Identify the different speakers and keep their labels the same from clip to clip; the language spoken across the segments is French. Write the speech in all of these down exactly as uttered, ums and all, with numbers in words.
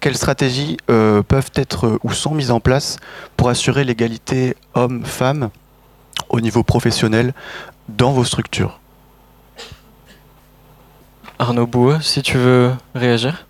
Speaker 1: quelles stratégies euh, peuvent être euh, ou sont mises en place pour assurer l'égalité hommes-femmes au niveau professionnel dans vos structures?
Speaker 2: Arnaud Boueux, si tu veux réagir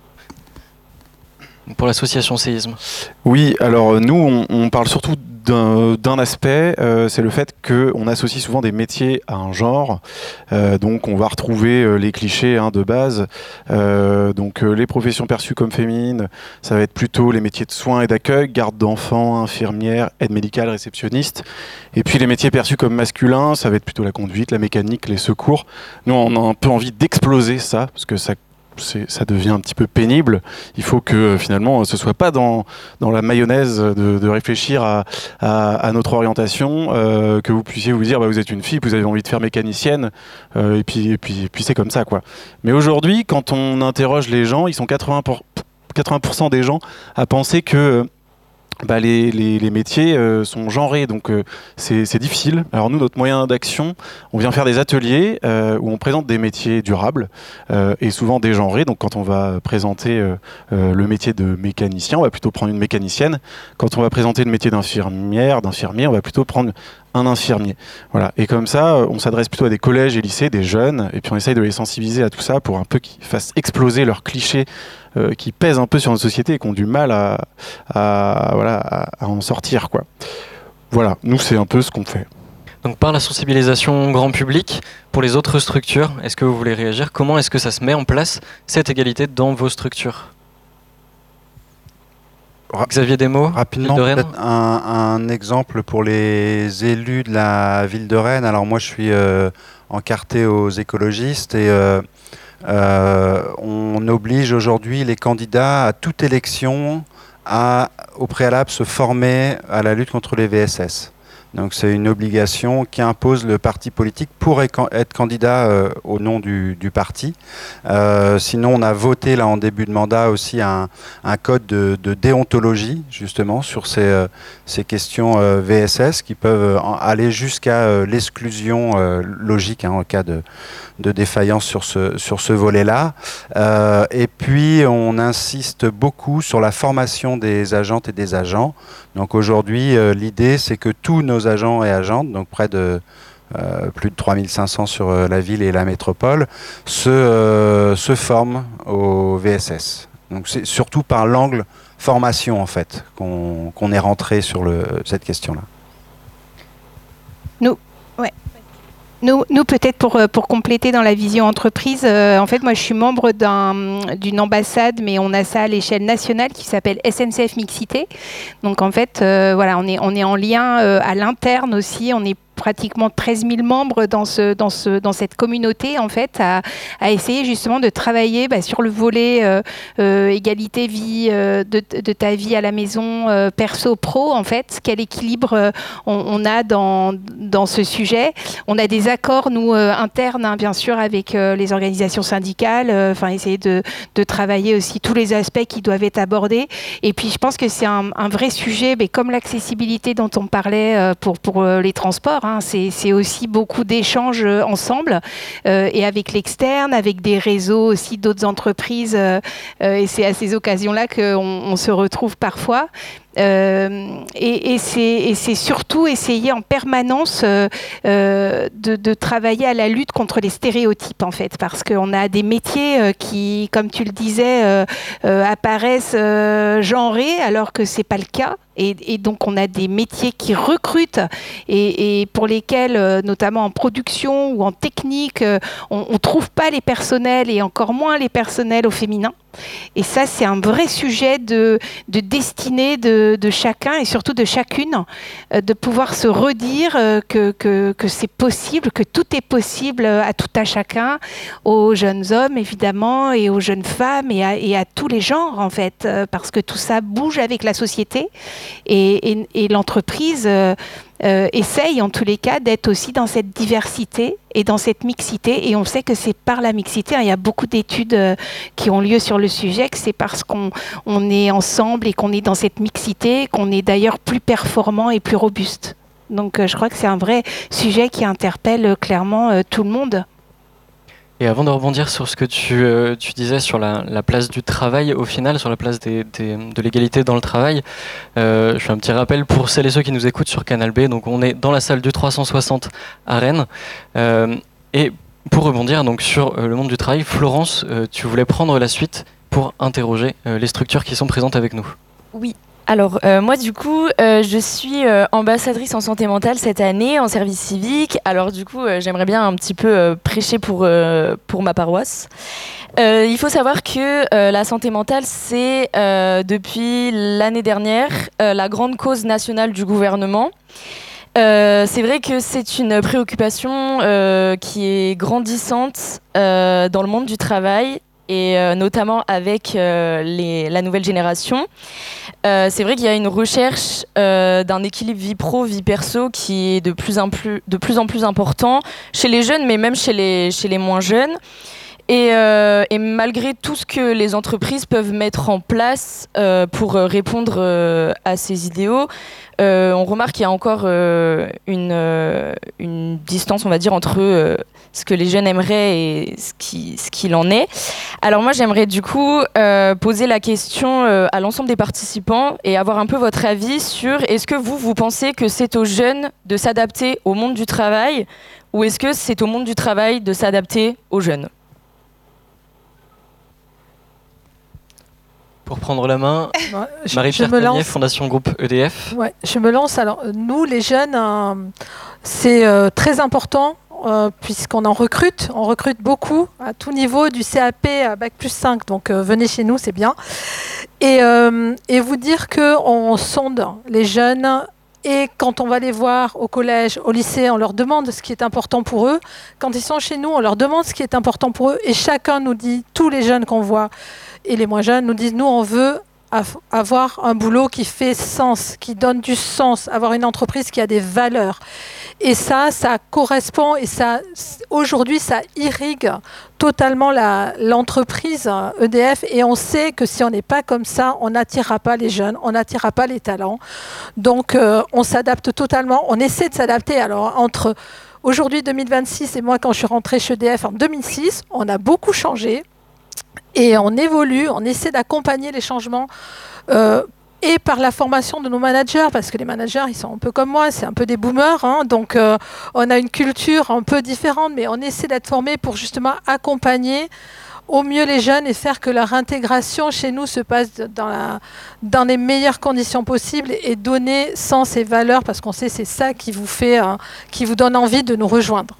Speaker 2: pour l'association Séisme.
Speaker 3: Oui, alors nous, on, on parle surtout d'un, d'un aspect, euh, c'est le fait qu'on associe souvent des métiers à un genre. Euh, donc on va retrouver euh, les clichés hein, de base. Euh, donc euh, les professions perçues comme féminines, ça va être plutôt les métiers de soins et d'accueil, garde d'enfants, infirmière, aide médicale, réceptionniste. Et puis les métiers perçus comme masculins, ça va être plutôt la conduite, la mécanique, les secours. Nous, on a un peu envie d'exploser ça, parce que ça C'est, ça devient un petit peu pénible. Il faut que finalement ce soit pas dans, dans la mayonnaise de, de réfléchir à, à, à notre orientation, euh, que vous puissiez vous dire bah, vous êtes une fille, vous avez envie de faire mécanicienne, euh, et puis, et puis, et puis c'est comme ça quoi. Mais aujourd'hui, quand on interroge les gens, ils sont quatre-vingts pour cent, quatre-vingts pour cent des gens à penser que Bah les, les, les métiers euh, sont genrés, donc euh, c'est, c'est difficile. Alors nous, notre moyen d'action, on vient faire des ateliers euh, où on présente des métiers durables euh, et souvent dégenrés. Donc quand on va présenter euh, euh, le métier de mécanicien, on va plutôt prendre une mécanicienne. Quand on va présenter le métier d'infirmière, d'infirmier, on va plutôt prendre un infirmier. Voilà. Et comme ça, on s'adresse plutôt à des collèges et lycées, des jeunes, et puis on essaye de les sensibiliser à tout ça pour un peu qu'ils fassent exploser leurs clichés euh, qui pèsent un peu sur notre société et qui ont du mal à, à, voilà, à, à en sortir, quoi. Voilà, nous c'est un peu ce qu'on fait.
Speaker 2: Donc par la sensibilisation grand public, pour les autres structures, est-ce que vous voulez réagir? Comment est-ce que ça se met en place, cette égalité, dans vos structures?
Speaker 4: Ra-
Speaker 2: Xavier Desmaux,
Speaker 4: Rapidement,
Speaker 2: Ville de Rennes.
Speaker 4: peut-être un, un exemple pour les élus de la ville de Rennes. Alors moi, je suis euh, encarté aux écologistes et euh, euh, on oblige aujourd'hui les candidats à toute élection à, au préalable, se former à la lutte contre les V S S. Donc c'est une obligation qui impose le parti politique pour être candidat euh, au nom du, du parti. Euh, sinon, on a voté là en début de mandat aussi un, un code de, de déontologie justement sur ces, euh, ces questions euh, V S S qui peuvent aller jusqu'à euh, l'exclusion euh, logique hein, en cas de, de défaillance sur ce, sur ce volet-là. Euh, et puis, on insiste beaucoup sur la formation des agentes et des agents. Donc aujourd'hui, euh, l'idée, c'est que tous nos agents et agentes, donc près de euh, plus de trois mille cinq cents sur euh, la ville et la métropole, se, euh, se forment au V S S. Donc c'est surtout par l'angle formation, en fait, qu'on, qu'on est rentré sur le, cette question-là.
Speaker 5: Nous, ouais. Nous, nous peut-être pour, pour compléter dans la vision entreprise, euh, en fait, moi, je suis membre d'un, d'une ambassade, mais on a ça à l'échelle nationale qui s'appelle S N C F Mixité. Donc, en fait, euh, voilà, on est, on est en lien euh, à l'interne aussi. On est pratiquement treize mille membres dans, ce, dans, ce, dans cette communauté, en fait, à, à essayer justement de travailler bah, sur le volet euh, euh, égalité vie, euh, de, de ta vie à la maison, euh, perso-pro, en fait, quel équilibre euh, on, on a dans, dans ce sujet. On a des accords, nous, euh, internes, hein, bien sûr, avec euh, les organisations syndicales, enfin, euh, essayer de, de travailler aussi tous les aspects qui doivent être abordés. Et puis, je pense que c'est un, un vrai sujet, mais comme l'accessibilité dont on parlait euh, pour, pour euh, les transports, hein, c'est, c'est aussi beaucoup d'échanges euh, ensemble euh, et avec l'externe, avec des réseaux aussi d'autres entreprises. Euh, euh, et c'est à ces occasions-là qu'on on se retrouve parfois. Euh, et, et, c'est, et c'est surtout essayer en permanence euh, euh, de, de travailler à la lutte contre les stéréotypes, en fait, parce qu'on a des métiers euh, qui, comme tu le disais, euh, euh, apparaissent euh, genrés alors que c'est pas le cas. Et, et donc on a des métiers qui recrutent et, et pour lesquels, euh, notamment en production ou en technique, euh, on ne trouve pas les personnels et encore moins les personnels au féminin. Et ça, c'est un vrai sujet de, de destinée de, de chacun et surtout de chacune, euh, de pouvoir se redire euh, que, que, que c'est possible, que tout est possible à tout à chacun, aux jeunes hommes évidemment et aux jeunes femmes et à, et à tous les genres en fait, euh, parce que tout ça bouge avec la société et, et, et l'entreprise euh, Euh, essaye en tous les cas d'être aussi dans cette diversité et dans cette mixité, et on sait que c'est par la mixité, hein, il y a beaucoup d'études euh, qui ont lieu sur le sujet, que c'est parce qu'on on est ensemble et qu'on est dans cette mixité qu'on est d'ailleurs plus performant et plus robuste. Donc euh, je crois que c'est un vrai sujet qui interpelle euh, clairement euh, tout le monde.
Speaker 2: Et avant de rebondir sur ce que tu, euh, tu disais sur la, la place du travail, au final, sur la place des, des, de l'égalité dans le travail, euh, je fais un petit rappel pour celles et ceux qui nous écoutent sur Canal B. Donc on est dans la salle du trois cent soixante à Rennes. Euh, et pour rebondir donc, sur euh, le monde du travail, Florence, euh, tu voulais prendre la suite pour interroger euh, les structures qui sont présentes avec nous.
Speaker 6: Oui. Alors euh, moi du coup euh, je suis euh, ambassadrice en santé mentale cette année en service civique. Alors du coup euh, j'aimerais bien un petit peu euh, prêcher pour, euh, pour ma paroisse. Euh, il faut savoir que euh, la santé mentale c'est euh, depuis l'année dernière euh, la grande cause nationale du gouvernement. Euh, c'est vrai que c'est une préoccupation euh, qui est grandissante euh, dans le monde du travail et euh, notamment avec euh, les, la nouvelle génération. Euh, c'est vrai qu'il y a une recherche euh, d'un équilibre vie pro, vie perso qui est de plus en plus, de plus en plus important chez les jeunes, mais même chez les, chez les moins jeunes. Et, euh, et malgré tout ce que les entreprises peuvent mettre en place euh, pour répondre euh, à ces idéaux, euh, on remarque qu'il y a encore euh, une, euh, une distance, on va dire, entre euh, ce que les jeunes aimeraient et ce qui, ce qu'il en est. Alors moi, j'aimerais du coup euh, poser la question euh, à l'ensemble des participants et avoir un peu votre avis sur est-ce que vous, vous pensez que c'est aux jeunes de s'adapter au monde du travail ou est-ce que c'est au monde du travail de s'adapter aux jeunes ?
Speaker 2: Pour prendre la main,
Speaker 7: Ouais, je,
Speaker 2: Marie-Pierre
Speaker 7: je me
Speaker 2: Tanier,
Speaker 7: lance.
Speaker 2: Fondation Groupe E D F.
Speaker 7: Ouais, je me lance. Alors, euh, nous, les jeunes, euh, c'est euh, très important euh, puisqu'on en recrute. On recrute beaucoup à tout niveau, du C A P à Bac plus cinq. Donc, euh, venez chez nous, c'est bien. Et, euh, et vous dire qu'on sonde les jeunes. Et quand on va les voir au collège, au lycée, on leur demande ce qui est important pour eux. Quand ils sont chez nous, on leur demande ce qui est important pour eux. Et chacun nous dit, tous les jeunes qu'on voit et les moins jeunes nous disent, nous, on veut avoir un boulot qui fait sens, qui donne du sens, avoir une entreprise qui a des valeurs. Et ça, ça correspond et ça, aujourd'hui, ça irrigue totalement la, l'entreprise E D F. Et on sait que si on n'est pas comme ça, on n'attirera pas les jeunes, on n'attirera pas les talents. Donc, euh, on s'adapte totalement. On essaie de s'adapter. Alors, entre aujourd'hui, deux mille vingt-six, et moi, quand je suis rentrée chez E D F en deux mille six, on a beaucoup changé. Et on évolue, on essaie d'accompagner les changements euh, et par la formation de nos managers, parce que les managers, ils sont un peu comme moi, c'est un peu des boomers, hein, donc euh, on a une culture un peu différente, mais on essaie d'être formés pour justement accompagner au mieux les jeunes et faire que leur intégration chez nous se passe dans, la, dans les meilleures conditions possibles et donner sens et valeur, parce qu'on sait que c'est ça qui vous fait, euh, qui vous donne envie de nous rejoindre.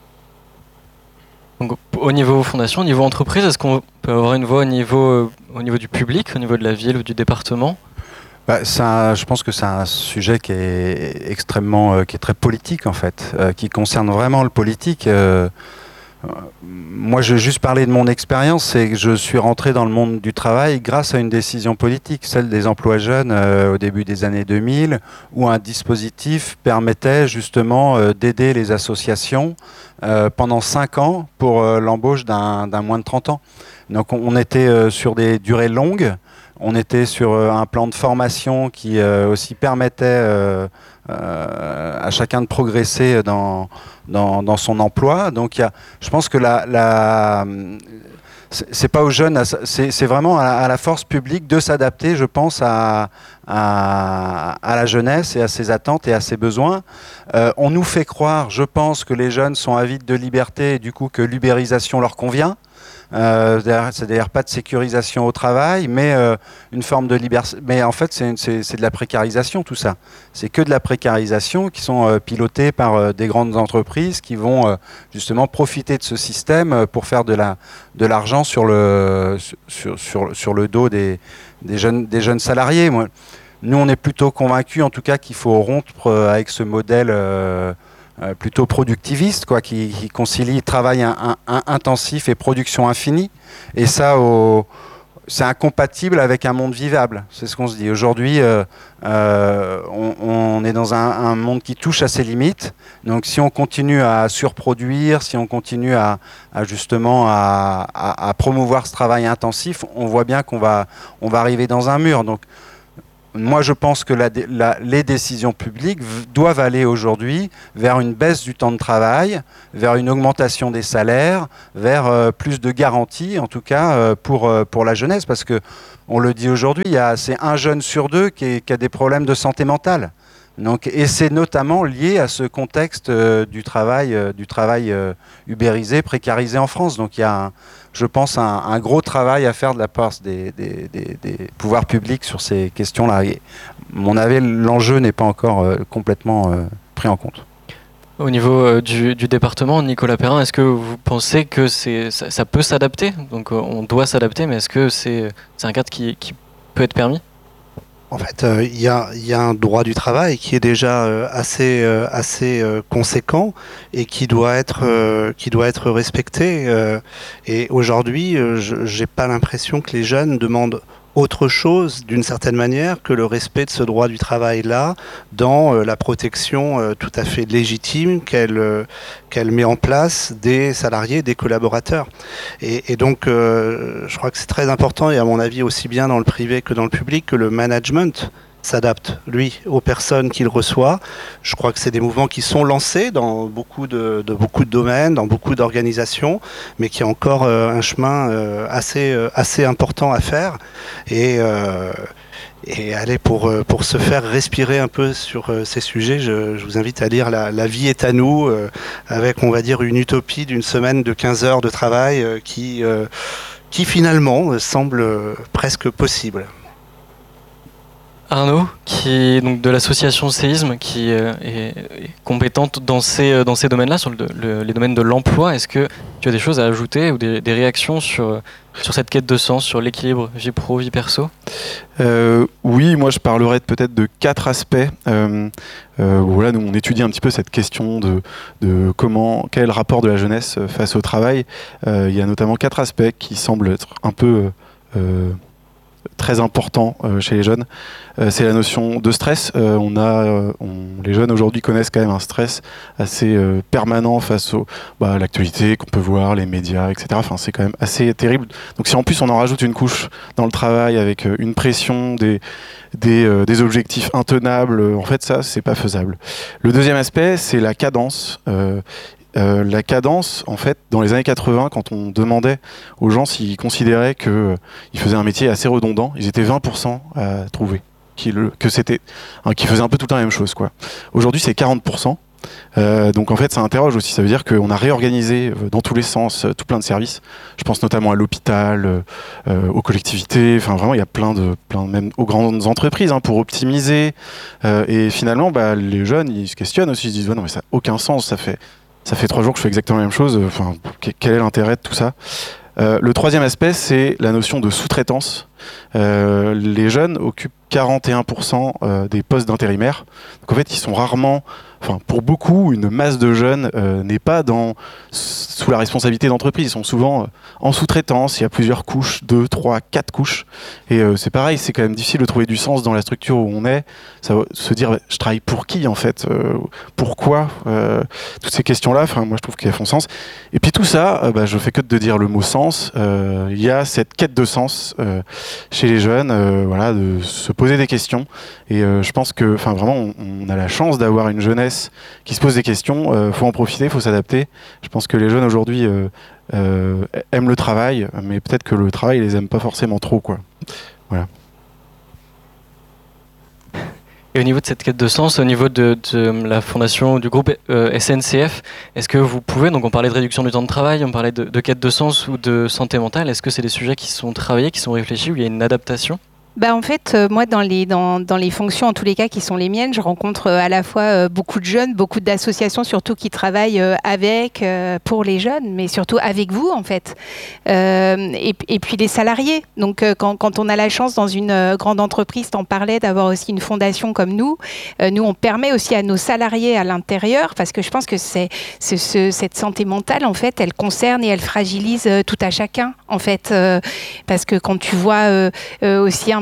Speaker 2: Donc, au niveau fondation, au niveau entreprise, est-ce qu'on peut avoir une voix au niveau, euh, au niveau du public, au niveau de la ville ou du département ?
Speaker 4: Bah, ça, je pense que c'est un sujet qui est extrêmement, euh, qui est très politique en fait, euh, qui concerne vraiment le politique. Euh, euh, moi, je vais juste parler de mon expérience, c'est que je suis rentré dans le monde du travail grâce à une décision politique, celle des emplois jeunes euh, au début des années deux mille, où un dispositif permettait justement euh, d'aider les associations euh, pendant cinq ans pour euh, l'embauche d'un, d'un moins de trente ans. Donc, on, on était euh, sur des durées longues. On était sur euh, un plan de formation qui euh, aussi permettait euh, euh, à chacun de progresser dans, dans, dans son emploi. Donc, y a, je pense que la, la, c'est pas aux jeunes, c'est, c'est vraiment à la, à la force publique de s'adapter, je pense, à, à, à la jeunesse et à ses attentes et à ses besoins. Euh, on nous fait croire, je pense, que les jeunes sont avides de liberté et du coup que l'ubérisation leur convient. Euh, c'est-à-dire pas de sécurisation au travail, mais euh, une forme de liberté. Mais en fait, c'est, c'est, c'est de la précarisation, tout ça. C'est que de la précarisation qui sont euh, pilotées par euh, des grandes entreprises qui vont euh, justement profiter de ce système euh, pour faire de, la, de l'argent sur le, sur, sur, sur le dos des, des, jeunes, des jeunes salariés. Moi, nous, on est plutôt convaincus, en tout cas, qu'il faut rompre euh, avec ce modèle euh, Euh, plutôt productiviste, quoi, qui, qui concilie travail un, un, un, intensif et production infinie. Et ça, au, c'est incompatible avec un monde vivable. C'est ce qu'on se dit. Aujourd'hui, euh, euh, on, on est dans un, un monde qui touche à ses limites. Donc, si on continue à surproduire, si on continue à, à justement à, à, à promouvoir ce travail intensif, on voit bien qu'on va, on va arriver dans un mur. Donc, moi, je pense que la, la, les décisions publiques doivent aller aujourd'hui vers une baisse du temps de travail, vers une augmentation des salaires, vers euh, plus de garanties, en tout cas, euh, pour, euh, pour la jeunesse. Parce que, on le dit aujourd'hui, c'est un jeune sur deux qui, est, qui a des problèmes de santé mentale. Donc, et c'est notamment lié à ce contexte euh, du travail, euh, du travail euh, ubérisé, précarisé en France. Donc il y a, un, je pense, un, un gros travail à faire de la part des, des, des, des pouvoirs publics sur ces questions-là. Et, à mon avis, l'enjeu n'est pas encore euh, complètement euh, pris en compte.
Speaker 2: Au niveau euh, du, du département, Nicolas Perrin, est-ce que vous pensez que c'est, ça, ça peut s'adapter? Donc euh, on doit s'adapter, mais est-ce que c'est, c'est un cadre qui, qui peut être permis?
Speaker 8: En fait, il euh, y, a, y a un droit du travail qui est déjà euh, assez, euh, assez euh, conséquent et qui doit être, euh, qui doit être respecté. Euh, et aujourd'hui, euh, je n'ai pas l'impression que les jeunes demandent autre chose, d'une certaine manière, que le respect de ce droit du travail-là dans euh, la protection euh, tout à fait légitime qu'elle euh, qu'elle met en place des salariés, des collaborateurs. Et, et donc, euh, je crois que c'est très important, et à mon avis aussi bien dans le privé que dans le public, que le management s'adapte, lui, aux personnes qu'il reçoit. Je crois que c'est des mouvements qui sont lancés dans beaucoup de, de, beaucoup de domaines, dans beaucoup d'organisations, mais qui a encore euh, un chemin euh, assez, euh, assez important à faire. Et, euh, et allez, pour, pour se faire respirer un peu sur euh, ces sujets, je, je vous invite à lire La, La vie est à nous, euh, avec, on va dire, une utopie d'une semaine de quinze heures de travail euh, qui, euh, qui finalement euh, semble euh, presque possible.
Speaker 2: Arnaud, qui donc de l'association Séisme, qui euh, est, est compétente dans ces, dans ces domaines-là, sur le, le, les domaines de l'emploi, est-ce que tu as des choses à ajouter ou des, des réactions sur, sur cette quête de sens, sur l'équilibre vie pro, vie perso?
Speaker 3: euh, Oui, moi je parlerais peut-être de quatre aspects. Euh, euh, voilà, nous on étudie un petit peu cette question de, de comment, quel est le rapport de la jeunesse face au travail. Euh, il y a notamment quatre aspects qui semblent être un peu euh, très important euh, chez les jeunes. Euh, c'est la notion de stress. Euh, on a, euh, on, les jeunes aujourd'hui connaissent quand même un stress assez euh, permanent face au, bah, à l'actualité qu'on peut voir, les médias, et cetera. Enfin, c'est quand même assez terrible. Donc si en plus on en rajoute une couche dans le travail avec euh, une pression, des, des, euh, des objectifs intenables, euh, en fait ça, c'est pas faisable. Le deuxième aspect, c'est la cadence. Euh, Euh, la cadence, en fait, dans les années quatre-vingts, quand on demandait aux gens s'ils considéraient qu'ils euh, faisaient un métier assez redondant, ils étaient vingt pour cent à trouver qu'ils, que c'était, hein, qu'ils faisaient un peu tout le temps la même chose, quoi. Aujourd'hui, c'est quarante pour cent. Euh, donc en fait, ça interroge aussi. Ça veut dire qu'on a réorganisé euh, dans tous les sens euh, tout plein de services. Je pense notamment à l'hôpital, euh, euh, aux collectivités. Enfin, vraiment, il y a plein de, plein même aux grandes entreprises hein, pour optimiser. Euh, et finalement, bah, les jeunes, ils se questionnent aussi. Ils se disent ouais, non, mais ça n'a aucun sens. Ça fait Ça fait trois jours que je fais exactement la même chose. Enfin, quel est l'intérêt de tout ça? euh, Le troisième aspect, c'est la notion de sous-traitance. Euh, les jeunes occupent quarante et un pour cent euh, des postes d'intérimaires. Donc en fait, ils sont rarement, enfin pour beaucoup, une masse de jeunes euh, n'est pas dans, sous la responsabilité d'entreprise. Ils sont souvent euh, en sous-traitance. Il y a plusieurs couches, deux, trois, quatre couches. Et euh, c'est pareil, c'est quand même difficile de trouver du sens dans la structure où on est. Ça va se dire, je travaille pour qui en fait, euh, pourquoi euh, toutes ces questions-là. Enfin, moi, je trouve qu'elles font sens. Et puis tout ça, euh, bah, je fais que de dire le mot sens. Euh, il y a cette quête de sens euh, chez les jeunes, euh, voilà, de se poser des questions. Et euh, je pense que, enfin, vraiment, on, on a la chance d'avoir une jeunesse qui se pose des questions. Euh, faut en profiter, faut s'adapter. Je pense que les jeunes aujourd'hui euh, euh, aiment le travail, mais peut-être que le travail, ils les aiment pas forcément trop, quoi. Voilà.
Speaker 2: Et au niveau de cette quête de sens, au niveau de, de la fondation du groupe euh, S N C F, est-ce que vous pouvez, donc on parlait de réduction du temps de travail, on parlait de, de quête de sens ou de santé mentale, est-ce que c'est des sujets qui sont travaillés, qui sont réfléchis, où il y a une adaptation?
Speaker 5: Bah en fait, euh, moi, dans les, dans, dans les fonctions, en tous les cas, qui sont les miennes, je rencontre euh, à la fois euh, beaucoup de jeunes, beaucoup d'associations, surtout qui travaillent euh, avec, euh, pour les jeunes, mais surtout avec vous, en fait. Euh, et, et puis les salariés. Donc, euh, quand, quand on a la chance, dans une euh, grande entreprise, t'en parlais, d'avoir aussi une fondation comme nous, euh, nous, on permet aussi à nos salariés à l'intérieur, parce que je pense que c'est, c'est, ce, cette santé mentale, en fait, elle concerne et elle fragilise euh, tout à chacun, en fait. Euh, parce que quand tu vois euh, euh, aussi un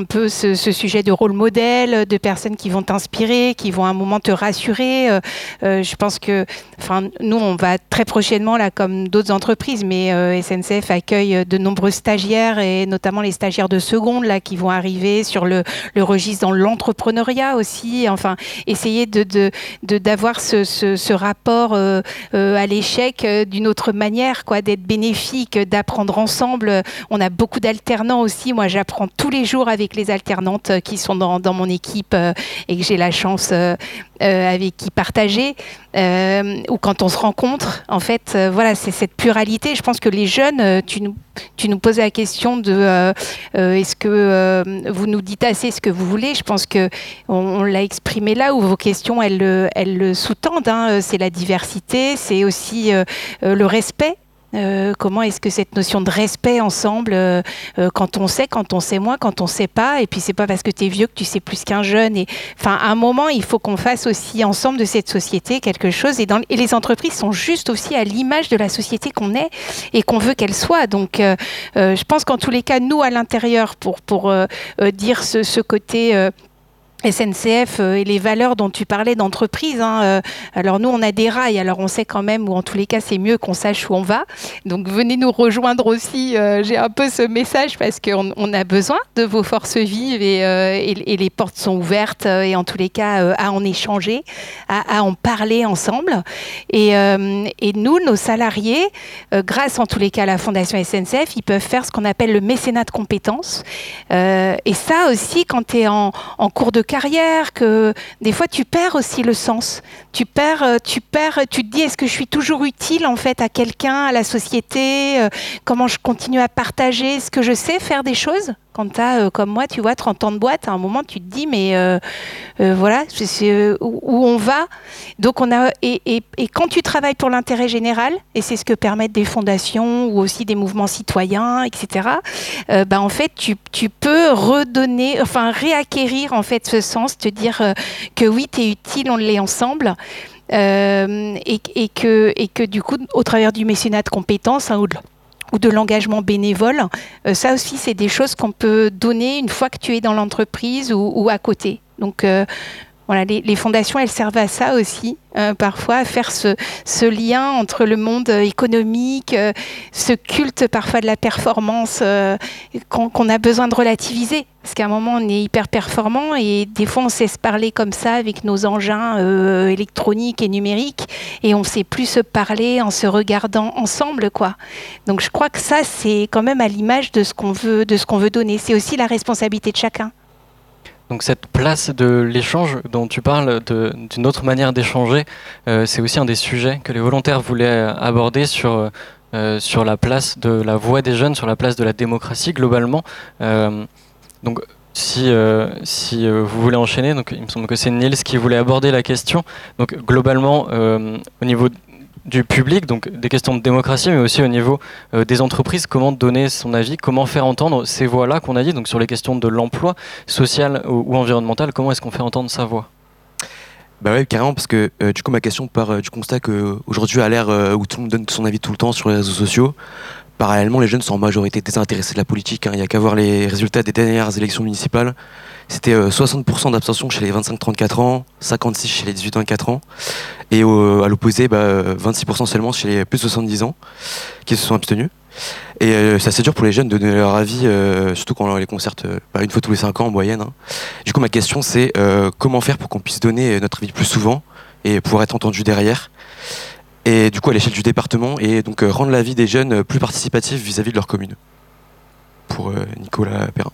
Speaker 5: un peu ce, ce sujet de rôle modèle, de personnes qui vont t'inspirer, qui vont à un moment te rassurer. Euh, euh, je pense que, enfin, nous, on va très prochainement, là, comme d'autres entreprises, mais euh, S N C F accueille de nombreux stagiaires, et notamment les stagiaires de seconde, là, qui vont arriver sur le, le registre dans l'entrepreneuriat aussi. Enfin, essayer de, de, de, d'avoir ce, ce, ce rapport euh, euh, à l'échec euh, d'une autre manière, quoi, d'être bénéfique, d'apprendre ensemble. On a beaucoup d'alternants aussi. Moi, j'apprends tous les jours avec les alternantes qui sont dans, dans mon équipe euh, et que j'ai la chance euh, euh, avec qui partager. Euh, ou quand on se rencontre, en fait, euh, voilà, c'est cette pluralité. Je pense que les jeunes, euh, tu nous, tu nous poses la question de euh, euh, est-ce que euh, vous nous dites assez ce que vous voulez. Je pense que on, on l'a exprimé là, où vos questions, elles, elles, elles le sous-tendent. Hein. C'est la diversité, c'est aussi euh, euh, le respect. Euh, comment est-ce que cette notion de respect ensemble, euh, euh, quand on sait, quand on sait moins, quand on sait pas, et puis c'est pas parce que tu es vieux que tu sais plus qu'un jeune. Et enfin, à un moment, il faut qu'on fasse aussi ensemble de cette société quelque chose. Et, dans, et les entreprises sont juste aussi à l'image de la société qu'on est et qu'on veut qu'elle soit. Donc, euh, euh, je pense qu'en tous les cas, nous à l'intérieur, pour pour euh, euh, dire ce, ce côté euh, S N C F euh, et les valeurs dont tu parlais d'entreprise. Hein, euh, alors nous, on a des rails, alors on sait quand même, ou en tous les cas, c'est mieux qu'on sache où on va. Donc venez nous rejoindre aussi. Euh, j'ai un peu ce message parce qu'on on a besoin de vos forces vives et, euh, et, et les portes sont ouvertes euh, et en tous les cas, euh, à en échanger, à, à en parler ensemble. Et, euh, et nous, nos salariés, euh, grâce en tous les cas à la Fondation S N C F, ils peuvent faire ce qu'on appelle le mécénat de compétences. Euh, et ça aussi, quand tu es en, en cours de carrière, que des fois tu perds aussi le sens. Tu perds, tu perds, tu te dis, est-ce que je suis toujours utile en fait à quelqu'un, à la société, euh, comment je continue à partager, est-ce que je sais faire des choses? Quand tu as, euh, comme moi, tu vois, trente ans de boîte, à un moment, tu te dis, mais euh, euh, voilà, c'est, c'est, euh, où, où on va. Donc, on a, et, et, et quand tu travailles pour l'intérêt général, et c'est ce que permettent des fondations ou aussi des mouvements citoyens, et cetera, euh, bah, en fait, tu, tu peux redonner, enfin, réacquérir en fait ce sens, te dire euh, que oui, tu es utile, on l'est ensemble. Euh, et, et, que, et que du coup, au travers du mécénat de compétences, hein, ou de ou de l'engagement bénévole. Euh, ça aussi, c'est des choses qu'on peut donner une fois que tu es dans l'entreprise ou, ou à côté. Donc, euh, voilà, les, les fondations, elles servent à ça aussi, euh, parfois, à faire ce, ce lien entre le monde économique, euh, ce culte parfois de la performance euh, qu'on, qu'on a besoin de relativiser. Parce qu'à un moment, on est hyper performant et des fois, on sait se parler comme ça avec nos engins euh, électroniques et numériques et on ne sait plus se parler en se regardant ensemble, quoi. Donc, je crois que ça, c'est quand même à l'image de ce qu'on veut, de ce qu'on veut donner. C'est aussi la responsabilité de chacun.
Speaker 2: Donc cette place de l'échange dont tu parles, de, d'une autre manière d'échanger, euh, c'est aussi un des sujets que les volontaires voulaient aborder sur, euh, sur la place de la voix des jeunes, sur la place de la démocratie globalement. Euh, donc si, euh, si euh, vous voulez enchaîner, donc il me semble que c'est Niels qui voulait aborder la question. Donc globalement, euh, au niveau du public, donc des questions de démocratie, mais aussi au niveau euh, des entreprises, comment donner son avis, comment faire entendre ces voix-là qu'on a dit, donc sur les questions de l'emploi social ou, ou environnemental, comment est-ce qu'on fait entendre sa voix?
Speaker 9: Bah ouais, carrément, parce que euh, du coup ma question part euh, du constat qu'aujourd'hui à l'ère euh, où tout le monde donne son avis tout le temps sur les réseaux sociaux, parallèlement les jeunes sont en majorité désintéressés de la politique, hein. Il n'y a qu'à voir les résultats des dernières élections municipales. C'était euh, soixante pour cent d'abstention chez les vingt-cinq trente-quatre ans, cinquante-six pour cent chez les dix-huit vingt-quatre ans, et euh, à l'opposé, bah, vingt-six pour cent seulement chez les plus de soixante-dix ans qui se sont abstenus. Et euh, c'est assez dur pour les jeunes de donner leur avis, euh, surtout quand on les concerte euh, bah, une fois tous les cinq ans en moyenne. Hein. Du coup, ma question c'est euh, comment faire pour qu'on puisse donner notre avis plus souvent et pouvoir être entendu derrière, et du coup à l'échelle du département, et donc euh, rendre la vie des jeunes plus participative vis-à-vis de leur commune. Pour euh, Nicolas Perrin.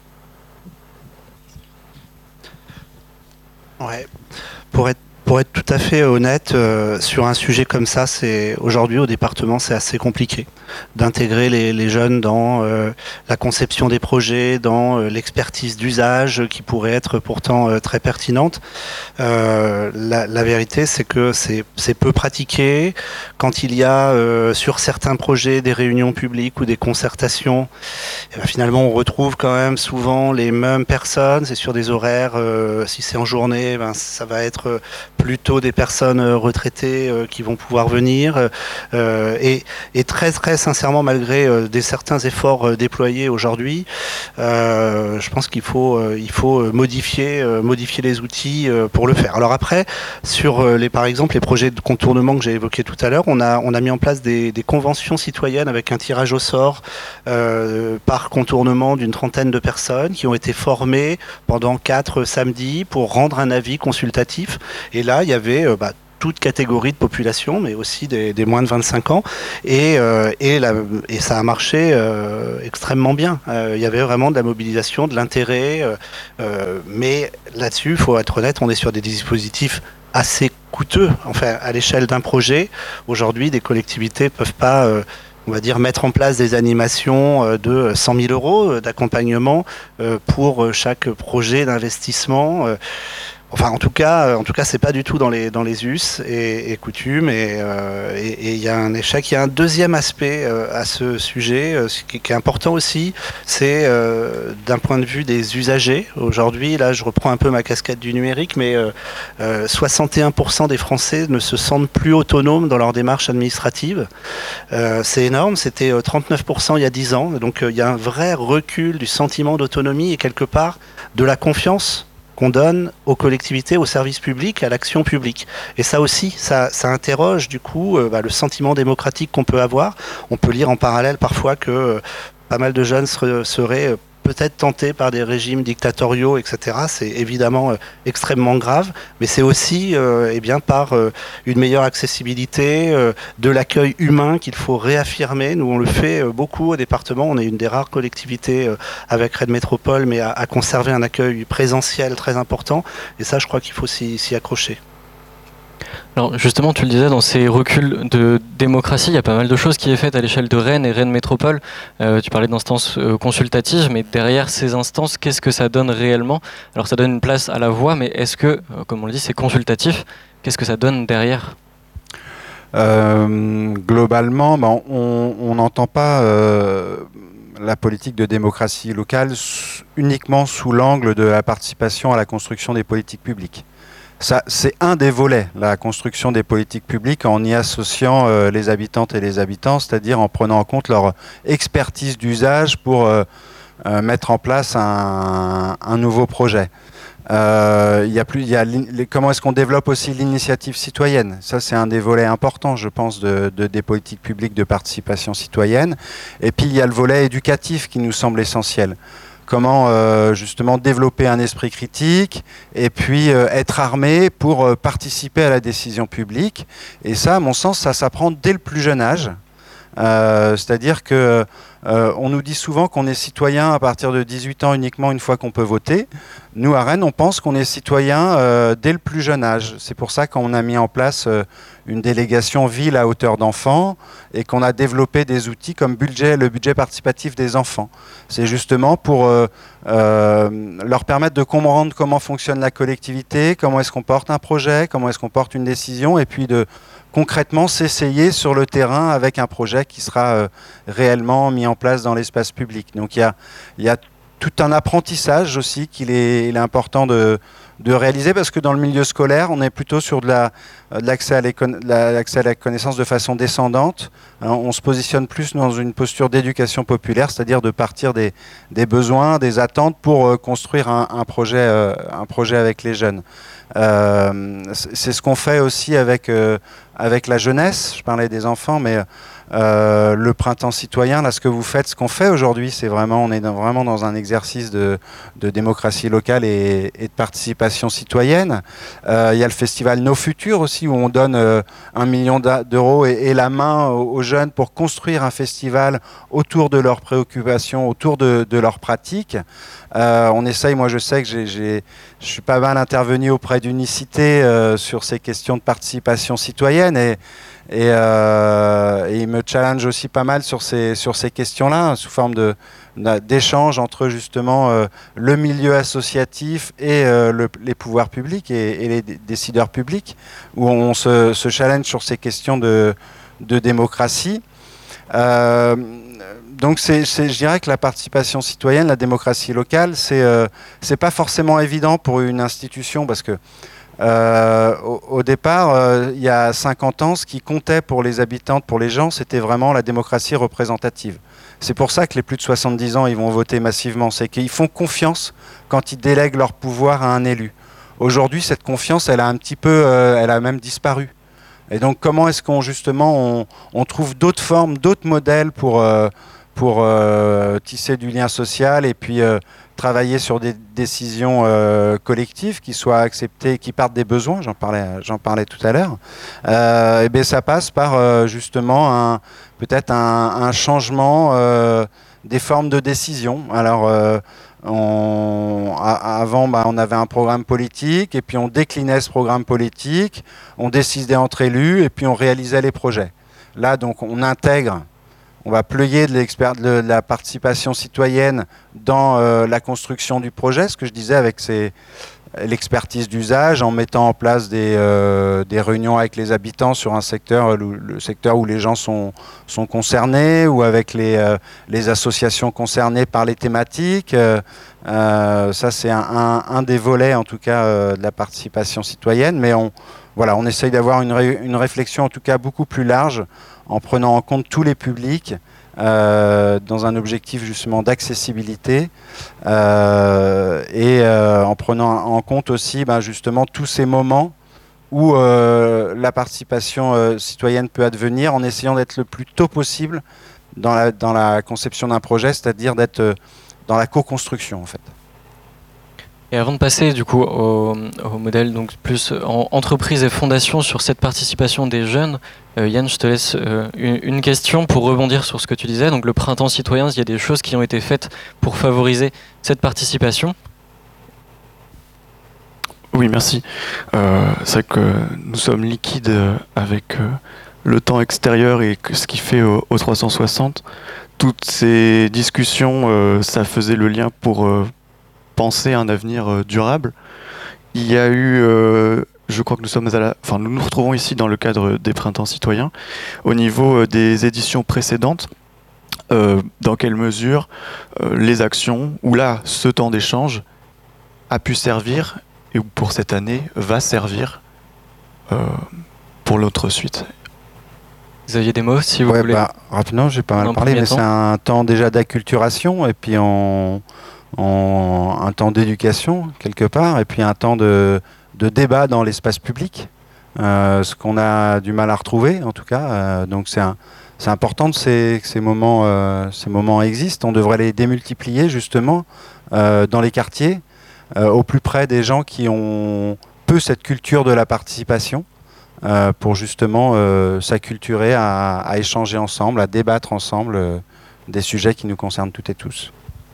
Speaker 8: Ouais. Pour être, pour être tout à fait honnête, euh, sur un sujet comme ça, c'est aujourd'hui au département, c'est assez compliqué d'intégrer les, les jeunes dans euh, la conception des projets, dans euh, l'expertise d'usage qui pourrait être pourtant euh, très pertinente. Euh, la, la vérité, c'est que c'est, c'est peu pratiqué. Quand il y a euh, sur certains projets des réunions publiques ou des concertations, et ben, finalement on retrouve quand même souvent les mêmes personnes. C'est sur des horaires, euh, si c'est en journée, ben, ça va être plutôt des personnes retraitées euh, qui vont pouvoir venir. Euh, et, et très très sincèrement, malgré euh, des certains efforts euh, déployés aujourd'hui, euh, je pense qu'il faut, euh, il faut modifier, euh, modifier les outils euh, pour le faire. Alors après, sur euh, les, par exemple les projets de contournement que j'ai évoqués tout à l'heure, on a, on a mis en place des, des conventions citoyennes avec un tirage au sort euh, par contournement d'une trentaine de personnes qui ont été formées pendant quatre samedis pour rendre un avis consultatif. Et là, il y avait euh, bah, toute catégorie de population, mais aussi des, des moins de vingt-cinq ans. Et, euh, et, la, et ça a marché euh, extrêmement bien. Euh, il y avait vraiment de la mobilisation, de l'intérêt. Euh, euh, mais là-dessus, il faut être honnête, on est sur des dispositifs assez coûteux. Enfin, à l'échelle d'un projet, aujourd'hui, des collectivités ne peuvent pas... Euh, on va dire mettre en place des animations de cent mille euros d'accompagnement pour chaque projet d'investissement. Enfin, en tout cas, en tout cas, c'est pas du tout dans les dans les us et, et coutumes. Et euh, et il y a un échec. Il y a un deuxième aspect euh, à ce sujet, euh, qui, qui est important aussi. C'est euh, d'un point de vue des usagers. Aujourd'hui, là, je reprends un peu ma casquette du numérique, mais euh, euh, soixante et un pour cent des Français ne se sentent plus autonomes dans leur démarche administrative. Euh, c'est énorme. C'était trente-neuf pour cent il y a dix ans. Donc, euh, il y a un vrai recul du sentiment d'autonomie et quelque part de la confiance qu'on donne aux collectivités, aux services publics, à l'action publique. Et ça aussi, ça, ça interroge du coup euh, bah, le sentiment démocratique qu'on peut avoir. On peut lire en parallèle parfois que euh, pas mal de jeunes seraient, seraient euh, peut-être tentés par des régimes dictatoriaux, et cetera. C'est évidemment euh, extrêmement grave, mais c'est aussi euh, eh bien, par euh, une meilleure accessibilité, euh, de l'accueil humain qu'il faut réaffirmer. Nous, on le fait euh, beaucoup au département. On est une des rares collectivités euh, avec Rennes Métropole, mais à, à conserver un accueil présentiel très important. Et ça, je crois qu'il faut s'y, s'y accrocher.
Speaker 2: Alors justement, tu le disais, dans ces reculs de démocratie, il y a pas mal de choses qui est faites à l'échelle de Rennes et Rennes Métropole. Euh, tu parlais d'instances euh, consultatives, mais derrière ces instances, qu'est-ce que ça donne réellement? Alors ça donne une place à la voix, mais est-ce que, euh, comme on le dit, c'est consultatif? Qu'est-ce que ça donne derrière?
Speaker 3: euh, Globalement, ben, on n'entend pas euh, la politique de démocratie locale uniquement sous l'angle de la participation à la construction des politiques publiques. Ça, c'est un des volets, la construction des politiques publiques, en y associant euh, les habitantes et les habitants, c'est-à-dire en prenant en compte leur expertise d'usage pour euh, euh, mettre en place un, un nouveau projet. Euh, il y a plus, il y a les, comment est-ce qu'on développe aussi l'initiative citoyenne? Ça, c'est un des volets importants, je pense, de, de, des politiques publiques de participation citoyenne. Et puis, il y a le volet éducatif qui nous semble essentiel. Comment euh, justement développer un esprit critique et puis euh, être armé pour euh, participer à la décision publique. Et ça, à mon sens, ça s'apprend dès le plus jeune âge. Euh, c'est-à-dire que euh, on nous dit souvent qu'on est citoyen à partir de dix-huit ans uniquement une fois qu'on peut voter. Nous, à Rennes, on pense qu'on est citoyen euh, dès le plus jeune âge. C'est pour ça qu'on a mis en place euh, une délégation ville à hauteur d'enfants et qu'on a développé des outils comme budget, le budget participatif des enfants. C'est justement pour euh, euh, leur permettre de comprendre comment fonctionne la collectivité, comment est-ce qu'on porte un projet, comment est-ce qu'on porte une décision, et puis de concrètement s'essayer sur le terrain avec un projet qui sera euh, réellement mis en place dans l'espace public. Donc il y a, il y a tout un apprentissage aussi qu'il est, il est important de, de réaliser, parce que dans le milieu scolaire, on est plutôt sur de la, de l'accès à, la, l'accès à la connaissance de façon descendante. Hein, on se positionne plus dans une posture d'éducation populaire, c'est-à-dire de partir des, des besoins, des attentes pour euh, construire un, un, projet, euh, un projet avec les jeunes. Euh, c'est ce qu'on fait aussi avec, euh, avec la jeunesse. Je parlais des enfants, mais euh, le printemps citoyen, là, ce que vous faites, ce qu'on fait aujourd'hui, c'est vraiment, on est dans, vraiment dans un exercice de, de démocratie locale et, et de participation citoyenne. Euh, il y a le festival Nos Futurs aussi, où on donne euh, un million d'euros et, et la main aux, aux jeunes pour construire un festival autour de leurs préoccupations, autour de, de leurs pratiques. Euh, on essaye, moi je sais que j'ai, j'ai, je suis pas mal intervenu auprès d'Unicité euh, sur ces questions de participation citoyenne, et, et, euh, et il me challenge aussi pas mal sur ces, sur ces questions-là, sous forme de, d'échange entre justement euh, le milieu associatif et euh, le, les pouvoirs publics et, et les décideurs publics, où on se, se challenge sur ces questions de, de démocratie. Euh, Donc c'est, c'est, je dirais que la participation citoyenne, la démocratie locale, c'est euh, c'est pas forcément évident pour une institution, parce que
Speaker 4: Euh, au, au départ, euh, il y a cinquante ans, ce qui comptait pour les habitantes, pour les gens, c'était vraiment la démocratie représentative. C'est pour ça que les plus de soixante-dix ans, ils vont voter massivement. C'est qu'ils font confiance quand ils délèguent leur pouvoir à un élu. Aujourd'hui, cette confiance, elle a un petit peu, euh, elle a même disparu. Et donc, comment est-ce qu'on justement, on, on trouve d'autres formes, d'autres modèles pour, euh, pour euh, tisser du lien social et puis euh, travailler sur des décisions euh, collectives qui soient acceptées, qui partent des besoins, j'en parlais, j'en parlais tout à l'heure. Euh, et bien, ça passe par euh, justement un, peut-être un, un changement euh, des formes de décision. Alors, euh, on, a, avant, bah, on avait un programme politique et puis on déclinait ce programme politique, on décidait entre élus et puis on réalisait les projets. Là, donc, on intègre. On va pleuiller de, de la participation citoyenne dans euh, la construction du projet, ce que je disais avec l'expertise d'usage, en mettant en place des, euh, des réunions avec les habitants sur un secteur, le, le secteur où les gens sont, sont concernés, ou avec les, euh, les associations concernées par les thématiques. Euh, euh, ça, c'est un, un, un des volets, en tout cas, euh, de la participation citoyenne. Mais on, voilà, on essaye d'avoir une, ré, une réflexion, en tout cas, beaucoup plus large, en prenant en compte tous les publics, euh, dans un objectif justement d'accessibilité, euh, et euh, en prenant en compte aussi ben, justement tous ces moments où euh, la participation euh, citoyenne peut advenir, en essayant d'être le plus tôt possible dans la, dans la conception d'un projet, c'est-à-dire d'être euh, dans la co-construction en fait.
Speaker 2: Et avant de passer du coup au, au modèle donc plus en entreprise et fondation sur cette participation des jeunes, euh, Yann, je te laisse euh, une, une question pour rebondir sur ce que tu disais. Donc le printemps citoyen, il y a des choses qui ont été faites pour favoriser cette participation.
Speaker 1: Oui, merci. Euh, c'est vrai que nous sommes liquides avec euh, le temps extérieur et ce qui fait au, au trois cent soixante. Toutes ces discussions, euh, ça faisait le lien pour euh, penser à un avenir euh, durable. Il y a eu, euh, je crois que nous sommes à la, enfin nous nous retrouvons ici dans le cadre des printemps citoyens, au niveau euh, des éditions précédentes. Euh, dans quelle mesure euh, les actions, ou là ce temps d'échange a pu servir, et pour cette année va servir euh, pour l'autre suite.
Speaker 2: Vous aviez des mots si vous
Speaker 4: ouais,
Speaker 2: voulez.
Speaker 4: Bah, rapidement, j'ai pas mal parlé, mais c'est un temps déjà d'acculturation et puis on, on, un temps d'éducation quelque part et puis un temps de, de débat dans l'espace public, euh, ce qu'on a du mal à retrouver en tout cas. Euh, donc c'est un C'est important que ces, ces, moments, euh, ces moments existent. On devrait les démultiplier justement euh, dans les quartiers, euh, au plus près des gens qui ont peu cette culture de la participation, euh, pour justement euh, s'acculturer à, à échanger ensemble, à débattre ensemble euh, des sujets qui nous concernent toutes et tous.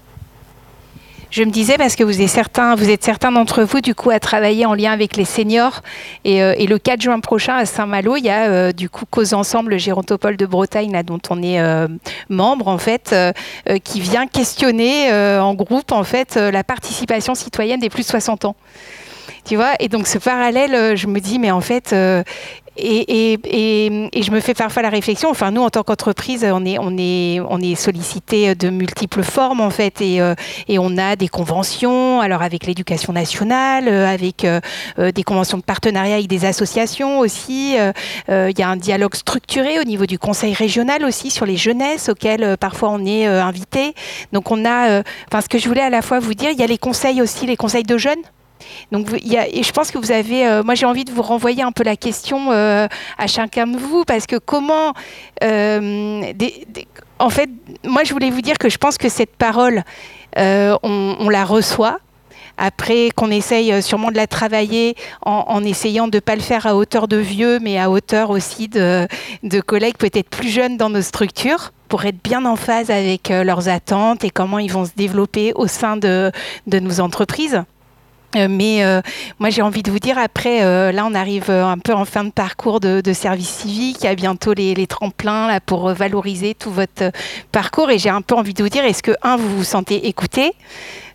Speaker 5: Je me disais, parce que vous êtes certains, vous êtes certains d'entre vous, du coup, à travailler en lien avec les seniors. Et, euh, et le quatre juin prochain, à Saint-Malo, il y a euh, du coup Cause Ensemble, le Gérontopole de Bretagne, là, dont on est euh, membre, en fait, euh, euh, qui vient questionner euh, en groupe, en fait, euh, la participation citoyenne des plus de soixante ans. Tu vois, et donc ce parallèle, euh, je me dis, mais en fait... Euh, Et, et, et, et je me fais parfois la réflexion, enfin nous en tant qu'entreprise, on est, on est, on est sollicité de multiples formes en fait, et, euh, et on a des conventions, alors avec l'éducation nationale, euh, avec euh, des conventions de partenariat avec des associations aussi, il euh, y a un dialogue structuré au niveau du conseil régional aussi sur les jeunesses auxquelles euh, parfois on est euh, invité. Donc on a, enfin euh, ce que je voulais à la fois vous dire, il y a les conseils aussi, les conseils de jeunes. Donc, il y a, et je pense que vous avez, euh, moi j'ai envie de vous renvoyer un peu la question euh, à chacun de vous, parce que comment, euh, des, des, en fait, moi je voulais vous dire que je pense que cette parole, euh, on, on la reçoit. Après qu'on essaye sûrement de la travailler en, en essayant de ne pas le faire à hauteur de vieux, mais à hauteur aussi de, de collègues peut-être plus jeunes dans nos structures, pour être bien en phase avec euh, leurs attentes et comment ils vont se développer au sein de, de nos entreprises. Euh, mais euh, moi j'ai envie de vous dire, après euh, là on arrive euh, un peu en fin de parcours de, de service civique, il y a bientôt les, les tremplins là, pour valoriser tout votre euh, parcours, et j'ai un peu envie de vous dire, est-ce que un, vous vous sentez écouté,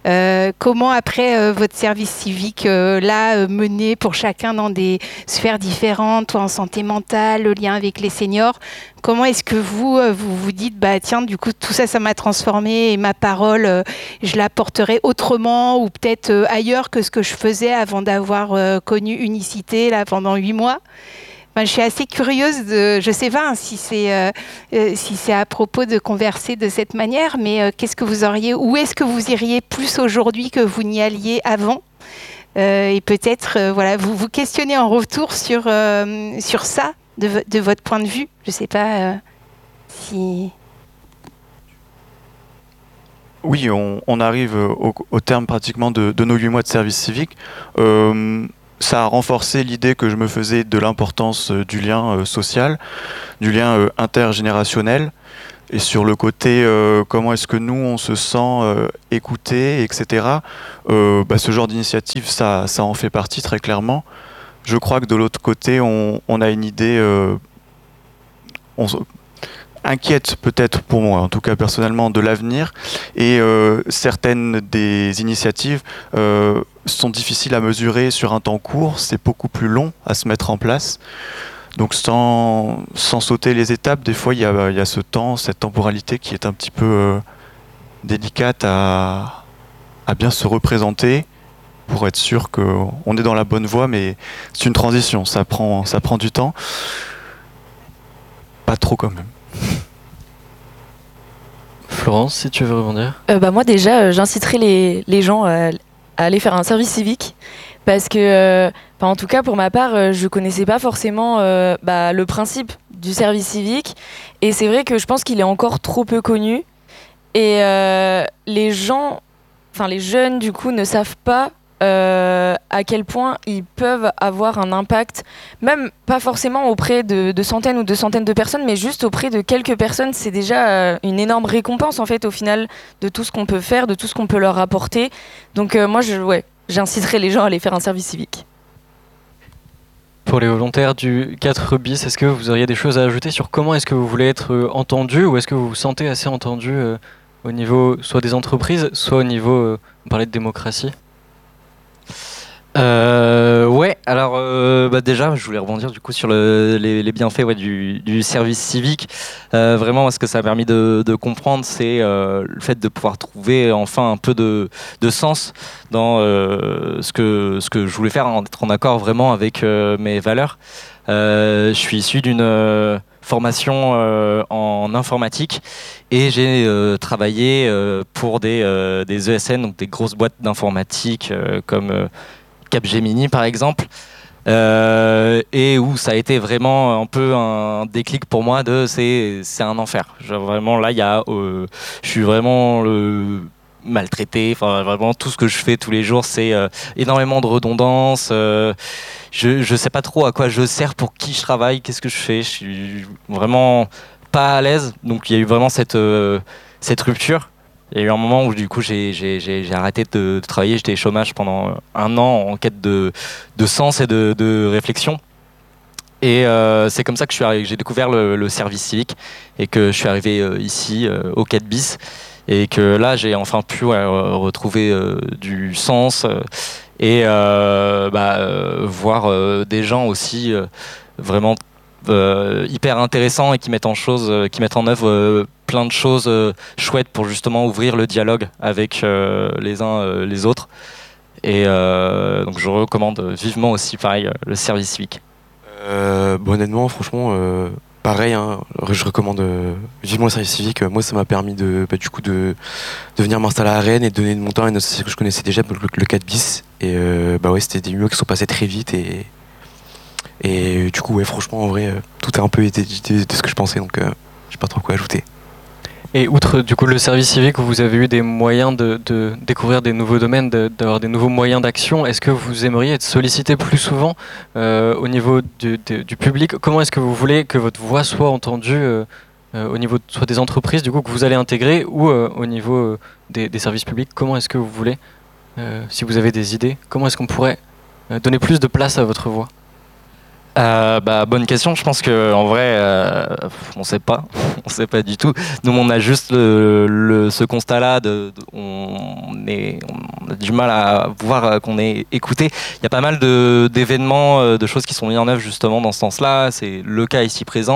Speaker 5: Euh, comment après euh, votre service civique euh, là euh, mené pour chacun dans des sphères différentes, toi en santé mentale, le lien avec les seniors, comment est-ce que vous euh, vous vous dites bah tiens du coup tout ça ça m'a transformé et ma parole euh, je la porterai autrement ou peut-être euh, ailleurs que ce que je faisais avant d'avoir euh, connu Unicité là pendant huit mois. Enfin, je suis assez curieuse de, je sais pas hein, si c'est euh, euh, si c'est à propos de converser de cette manière, mais euh, qu'est-ce que vous auriez, où est-ce que vous iriez plus aujourd'hui que vous n'y alliez avant, euh, et peut-être euh, voilà vous vous questionnez en retour sur euh, sur ça de, de votre point de vue. Je sais pas euh, si.
Speaker 1: Oui, on, on arrive au, au terme pratiquement de, de nos huit mois de service civique. Euh, ça a renforcé l'idée que je me faisais de l'importance euh, du lien euh, social, du lien euh, intergénérationnel, et sur le côté euh, comment est-ce que nous on se sent euh, écouté, et cetera. Euh, bah, ce genre d'initiative, ça, ça en fait partie très clairement. Je crois que de l'autre côté, on, on a une idée euh, on, inquiète peut-être pour moi, en tout cas personnellement, de l'avenir, et euh, certaines des initiatives euh, sont difficiles à mesurer sur un temps court, c'est beaucoup plus long à se mettre en place. Donc sans, sans sauter les étapes, des fois il y a, il y a ce temps, cette temporalité qui est un petit peu euh, délicate à, à bien se représenter pour être sûr qu'on est dans la bonne voie, mais c'est une transition, ça prend, ça prend du temps. Pas trop quand même.
Speaker 2: Florence, si tu veux rebondir.
Speaker 6: Euh, bah moi déjà, euh, j'inciterai les, les gens à, à aller faire un service civique parce que, euh, en tout cas pour ma part, euh, je connaissais pas forcément euh, bah, le principe du service civique et c'est vrai que je pense qu'il est encore trop peu connu et euh, les gens, enfin les jeunes du coup ne savent pas Euh, à quel point ils peuvent avoir un impact, même pas forcément auprès de, de centaines ou de centaines de personnes, mais juste auprès de quelques personnes. C'est déjà euh, une énorme récompense en fait au final de tout ce qu'on peut faire, de tout ce qu'on peut leur apporter. Donc euh, moi, je, ouais, j'inciterai les gens à aller faire un service civique.
Speaker 2: Pour les volontaires du quatre bis, est-ce que vous auriez des choses à ajouter sur comment est-ce que vous voulez être euh, entendu ou est-ce que vous vous sentez assez entendu euh, au niveau soit des entreprises, soit au niveau, euh, on parlait de démocratie?
Speaker 10: Euh, ouais, alors euh, bah déjà, je voulais rebondir du coup sur le, les, les bienfaits ouais, du, du service civique. Euh, vraiment, ce que ça a permis de, de comprendre, c'est euh, le fait de pouvoir trouver enfin un peu de, de sens dans euh, ce, que, ce que je voulais faire, hein, d'être en accord vraiment avec euh, mes valeurs. Euh, je suis issu d'une euh, formation euh, en informatique et j'ai euh, travaillé euh, pour des, euh, des E S N, donc des grosses boîtes d'informatique euh, comme euh, Capgemini par exemple, euh, et où ça a été vraiment un peu un déclic pour moi de c'est c'est un enfer. Genre, vraiment là il y a euh, je suis vraiment le maltraité, enfin vraiment tout ce que je fais tous les jours c'est euh, énormément de redondance, euh, je je sais pas trop à quoi je sers, pour qui je travaille, qu'est-ce que je fais, je suis vraiment pas à l'aise, donc il y a eu vraiment cette euh, cette rupture. Il y a eu un moment où du coup j'ai, j'ai, j'ai, j'ai arrêté de, de travailler, j'étais au chômage pendant un an en quête de, de sens et de, de réflexion. Et euh, c'est comme ça que je suis arrivé, j'ai découvert le, le service civique et que je suis arrivé euh, ici euh, au quatre bis et que là j'ai enfin pu ouais, retrouver euh, du sens euh, et euh, bah, euh, voir euh, des gens aussi euh, vraiment Euh, hyper intéressants et qui mettent en chose, euh, qui mettent en œuvre euh, plein de choses euh, chouettes pour justement ouvrir le dialogue avec euh, les uns euh, les autres. Et euh, donc je recommande vivement aussi pareil euh, le service civique.
Speaker 9: Euh, bon, honnêtement, franchement, euh, pareil, hein, je recommande euh, vivement le service civique. Moi, ça m'a permis de, bah, du coup, de, de venir m'installer à Rennes et de donner de mon temps à une association que je connaissais déjà, le, le quatre bis. Et euh, bah ouais, c'était des mots qui sont passés très vite et Et du coup, ouais, franchement, en vrai, euh, tout a un peu été dit de, de ce que je pensais, donc euh, je sais pas trop quoi ajouter.
Speaker 2: Et outre du coup le service civique où vous avez eu des moyens de, de découvrir des nouveaux domaines, de, d'avoir des nouveaux moyens d'action, est-ce que vous aimeriez être sollicité plus souvent euh, au niveau du, de, du public? Comment est-ce que vous voulez que votre voix soit entendue euh, euh, au niveau de, soit des entreprises du coup que vous allez intégrer ou euh, au niveau euh, des, des services publics? Comment est-ce que vous voulez, euh, si vous avez des idées, comment est-ce qu'on pourrait euh, donner plus de place à votre voix?
Speaker 10: Euh, bah, bonne question. Je pense que en vrai, euh, on sait pas, on sait pas du tout. Nous, on a juste le, le, ce constat-là. De, de, on, est, on a du mal à voir qu'on est écouté. Il y a pas mal de, d'événements, de choses qui sont mis en œuvre justement dans ce sens-là. C'est le cas ici présent.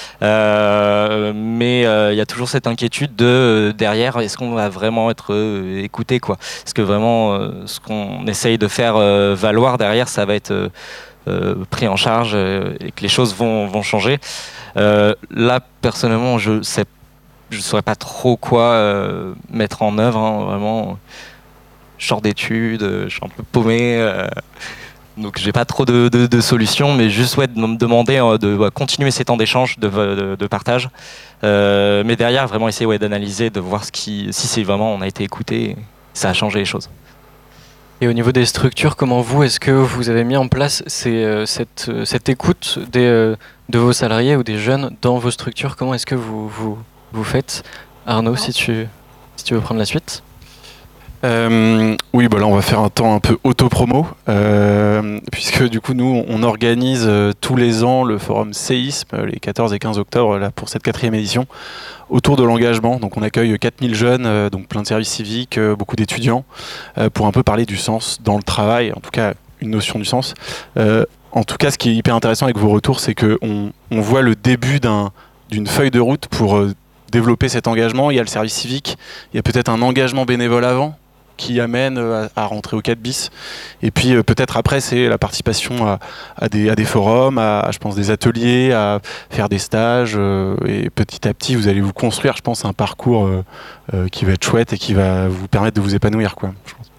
Speaker 10: Euh, mais euh, il y a toujours cette inquiétude de euh, derrière, est-ce qu'on va vraiment être euh, écouté, quoi ? Est-ce que vraiment euh, ce qu'on essaye de faire euh, valoir derrière, ça va être euh, Euh, pris en charge euh, et que les choses vont, vont changer. Euh, là, personnellement, je sais, je saurais pas trop quoi euh, mettre en œuvre. Hein, vraiment, je sors d'études, je suis un peu paumé, euh, donc j'ai pas trop de, de, de solutions, mais juste ouais, de me demander euh, de ouais, continuer ces temps d'échange, de, de, de partage, euh, mais derrière vraiment essayer ouais, d'analyser, de voir ce qui, si c'est vraiment on a été écouté, ça a changé les choses.
Speaker 2: Et au niveau des structures, comment vous, est-ce que vous avez mis en place ces, euh, cette, euh, cette écoute des, euh, de vos salariés ou des jeunes dans vos structures ? Comment est-ce que vous, vous, vous faites ? Arnaud, si tu, si tu veux prendre la suite.
Speaker 3: Euh, oui, bah là on va faire un temps un peu auto-promo, euh, puisque du coup nous on organise euh, tous les ans le forum Séisme, les quatorze et quinze octobre là, pour cette quatrième édition, autour de l'engagement. Donc on accueille quatre mille jeunes, euh, donc plein de services civiques, euh, beaucoup d'étudiants, euh, pour un peu parler du sens dans le travail, en tout cas une notion du sens. Euh, en tout cas ce qui est hyper intéressant avec vos retours, c'est qu'on on voit le début d'un, d'une feuille de route pour euh, développer cet engagement. Il y a le service civique, il y a peut-être un engagement bénévole avant, qui amène à, à rentrer au quatre bis. Et puis euh, peut-être après, c'est la participation à, à, des, à des forums, à, à, je pense, des ateliers, à faire des stages. Euh, et petit à petit, vous allez vous construire, je pense, un parcours euh, euh, qui va être chouette et qui va vous permettre de vous épanouir, quoi, je pense.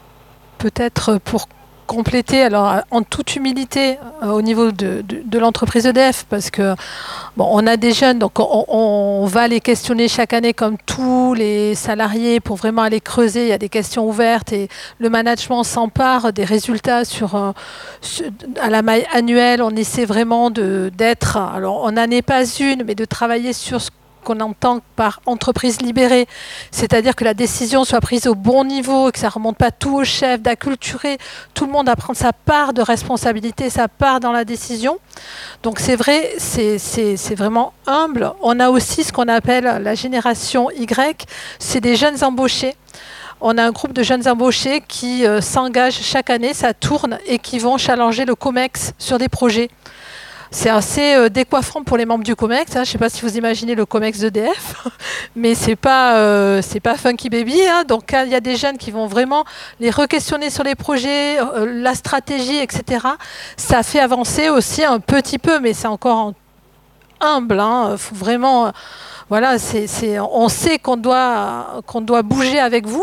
Speaker 7: Peut-être pour compléter, alors en toute humilité euh, au niveau de, de, de l'entreprise E D F, parce que bon, on a des jeunes, donc on, on va les questionner chaque année comme tous les salariés pour vraiment aller creuser. Il y a des questions ouvertes et le management s'empare des résultats sur, euh, sur à la maille annuelle. On essaie vraiment de d'être, alors on n'en est pas une, mais de travailler sur ce qu'on entend par entreprise libérée, c'est-à-dire que la décision soit prise au bon niveau, que ça ne remonte pas tout au chef, d'acculturer tout le monde à prendre sa part de responsabilité, sa part dans la décision. Donc c'est vrai, c'est, c'est, c'est vraiment humble. On a aussi ce qu'on appelle la génération Y, c'est des jeunes embauchés. On a un groupe de jeunes embauchés qui euh, s'engagent chaque année, ça tourne, et qui vont challenger le COMEX sur des projets. C'est assez euh, décoiffant pour les membres du COMEX. Hein. Je ne sais pas si vous imaginez le COMEX d'E D F, mais ce n'est pas, euh, c'est pas Funky Baby. Hein. Donc, il y a des jeunes qui vont vraiment les re-questionner sur les projets, euh, la stratégie, et cetera. Ça fait avancer aussi un petit peu, mais c'est encore humble. Hein. Faut vraiment, euh, voilà, c'est, c'est, on sait qu'on doit, qu'on doit bouger avec vous.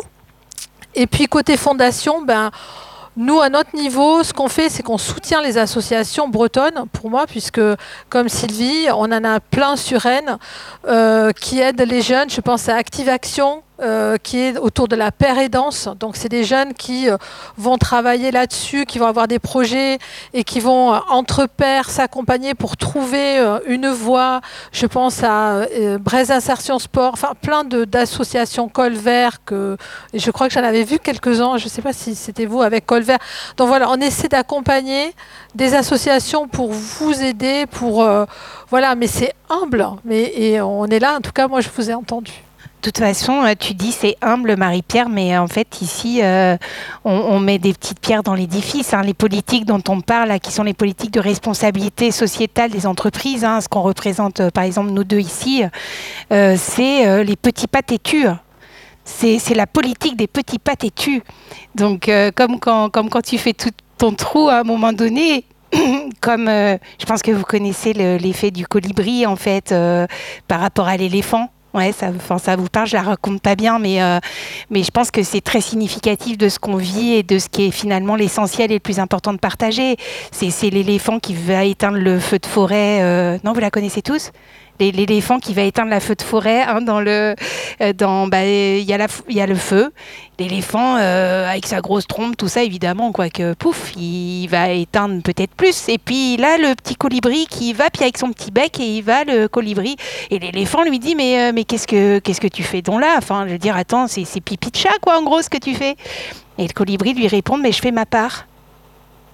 Speaker 7: Et puis, côté fondation, ben, nous, à notre niveau, ce qu'on fait, c'est qu'on soutient les associations bretonnes, pour moi, puisque, comme Sylvie, on en a plein sur Rennes, euh, qui aident les jeunes. Je pense à Active Action, euh, qui est autour de la paire aidance. Donc, c'est des jeunes qui euh, vont travailler là-dessus, qui vont avoir des projets et qui vont, euh, entre pairs, s'accompagner pour trouver euh, une voie. Je pense à euh, Braise Insertion Sport, enfin, plein de, d'associations Col Vert, que, et je crois que j'en avais vu quelques-uns, je ne sais pas si c'était vous avec Col Vert. Donc voilà, on essaie d'accompagner des associations pour vous aider, pour euh, voilà, mais c'est humble, mais et on est là. En tout cas, moi, je vous ai entendu.
Speaker 5: De toute façon, tu dis c'est humble, Marie-Pierre, mais en fait, ici, euh, on, on met des petites pierres dans l'édifice. Hein. Les politiques dont on parle, là, qui sont les politiques de responsabilité sociétale des entreprises, hein, ce qu'on représente, euh, par exemple, nous deux ici, euh, c'est euh, les petits pas têtus. C'est, c'est la politique des petits pas têtus. Donc, euh, comme, quand, comme quand tu fais tout ton trou à un moment donné, comme euh, je pense que vous connaissez le, l'effet du colibri, en fait, euh, par rapport à l'éléphant. Ouais, ça, enfin, ça vous parle, je la raconte pas bien, mais, euh, mais je pense que c'est très significatif de ce qu'on vit et de ce qui est finalement l'essentiel et le plus important de partager. C'est, c'est l'éléphant qui va éteindre le feu de forêt. Euh... Non, vous la connaissez tous ? L'éléphant qui va éteindre la feu de forêt, hein, dans le, euh, dans, bah, il y a la, il y a le feu. L'éléphant, euh, avec sa grosse trompe, tout ça, évidemment, quoi que, pouf, il va éteindre peut-être plus. Et puis là, le petit colibri qui va, puis avec son petit bec, et il va, le colibri. Et l'éléphant lui dit, mais, euh, mais qu'est-ce que, qu'est-ce que tu fais donc là ? Enfin, je veux dire, attends, c'est, c'est pipi de chat, quoi, en gros, ce que tu fais. Et le colibri lui répond, mais je fais ma part.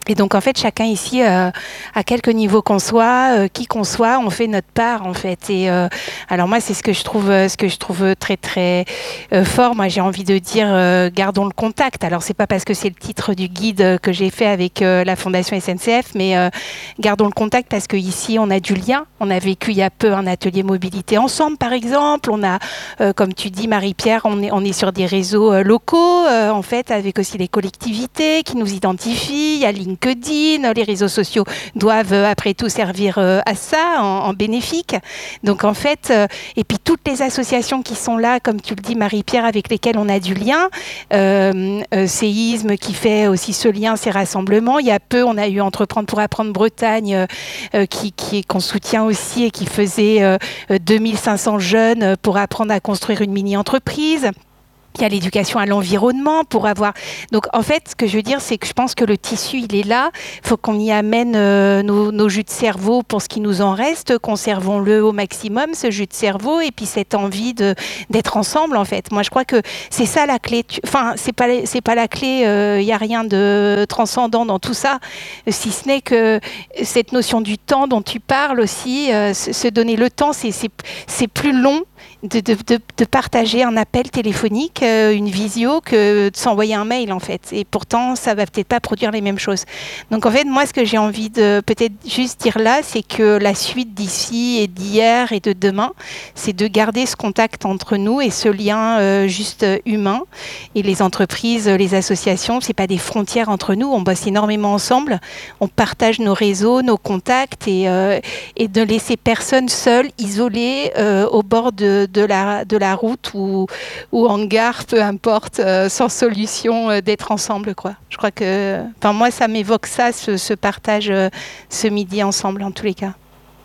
Speaker 5: Et donc en fait chacun ici, euh, à quelque niveau qu'on soit, euh, qui qu'on soit, on fait notre part en fait. Et euh, alors moi c'est ce que je trouve, ce que je trouve très très euh, fort. Moi j'ai envie de dire euh, gardons le contact. Alors c'est pas parce que c'est le titre du guide que j'ai fait avec euh, la Fondation S N C F, mais euh, gardons le contact parce que ici on a du lien. On a vécu il y a peu un atelier mobilité ensemble par exemple. On a, euh, comme tu dis Marie-Pierre, on est on est sur des réseaux euh, locaux euh, en fait avec aussi les collectivités qui nous identifient. Il y a LinkedIn, les réseaux sociaux doivent euh, après tout servir euh, à ça, en, en bénéfique. Donc en fait, euh, et puis toutes les associations qui sont là, comme tu le dis Marie-Pierre, avec lesquelles on a du lien, euh, euh, Séisme qui fait aussi ce lien, ces rassemblements. Il y a peu, on a eu Entreprendre pour apprendre Bretagne, euh, euh, qui, qui, qu'on soutient aussi et qui faisait euh, deux mille cinq cents jeunes pour apprendre à construire une mini-entreprise. Il y a l'éducation à l'environnement pour avoir... Donc, en fait, ce que je veux dire, c'est que je pense que le tissu, il est là. Il faut qu'on y amène euh, nos, nos jus de cerveau pour ce qui nous en reste. Conservons-le au maximum, ce jus de cerveau, et puis cette envie de, d'être ensemble, en fait. Moi, je crois que c'est ça la clé. Tu... Enfin, c'est pas, c'est pas la clé. Il euh, n'y a rien de transcendant dans tout ça, si ce n'est que cette notion du temps dont tu parles aussi, euh, se, se donner le temps, c'est, c'est, c'est plus long De, de, de, de partager un appel téléphonique, euh, une visio, que de s'envoyer un mail en fait. Et pourtant, ça va peut-être pas produire les mêmes choses. Donc en fait, moi, ce que j'ai envie de peut-être juste dire là, c'est que la suite d'ici et d'hier et de demain, c'est de garder ce contact entre nous et ce lien euh, juste humain. Et les entreprises, les associations, c'est pas des frontières entre nous. On bosse énormément ensemble. On partage nos réseaux, nos contacts et, euh, et de laisser personne seul, isolé euh, au bord de de la, de la route ou, ou en gare, peu importe, euh, sans solution euh, d'être ensemble, quoi. Je crois que, enfin moi, ça m'évoque ça, ce, ce partage euh, ce midi ensemble, en tous les cas.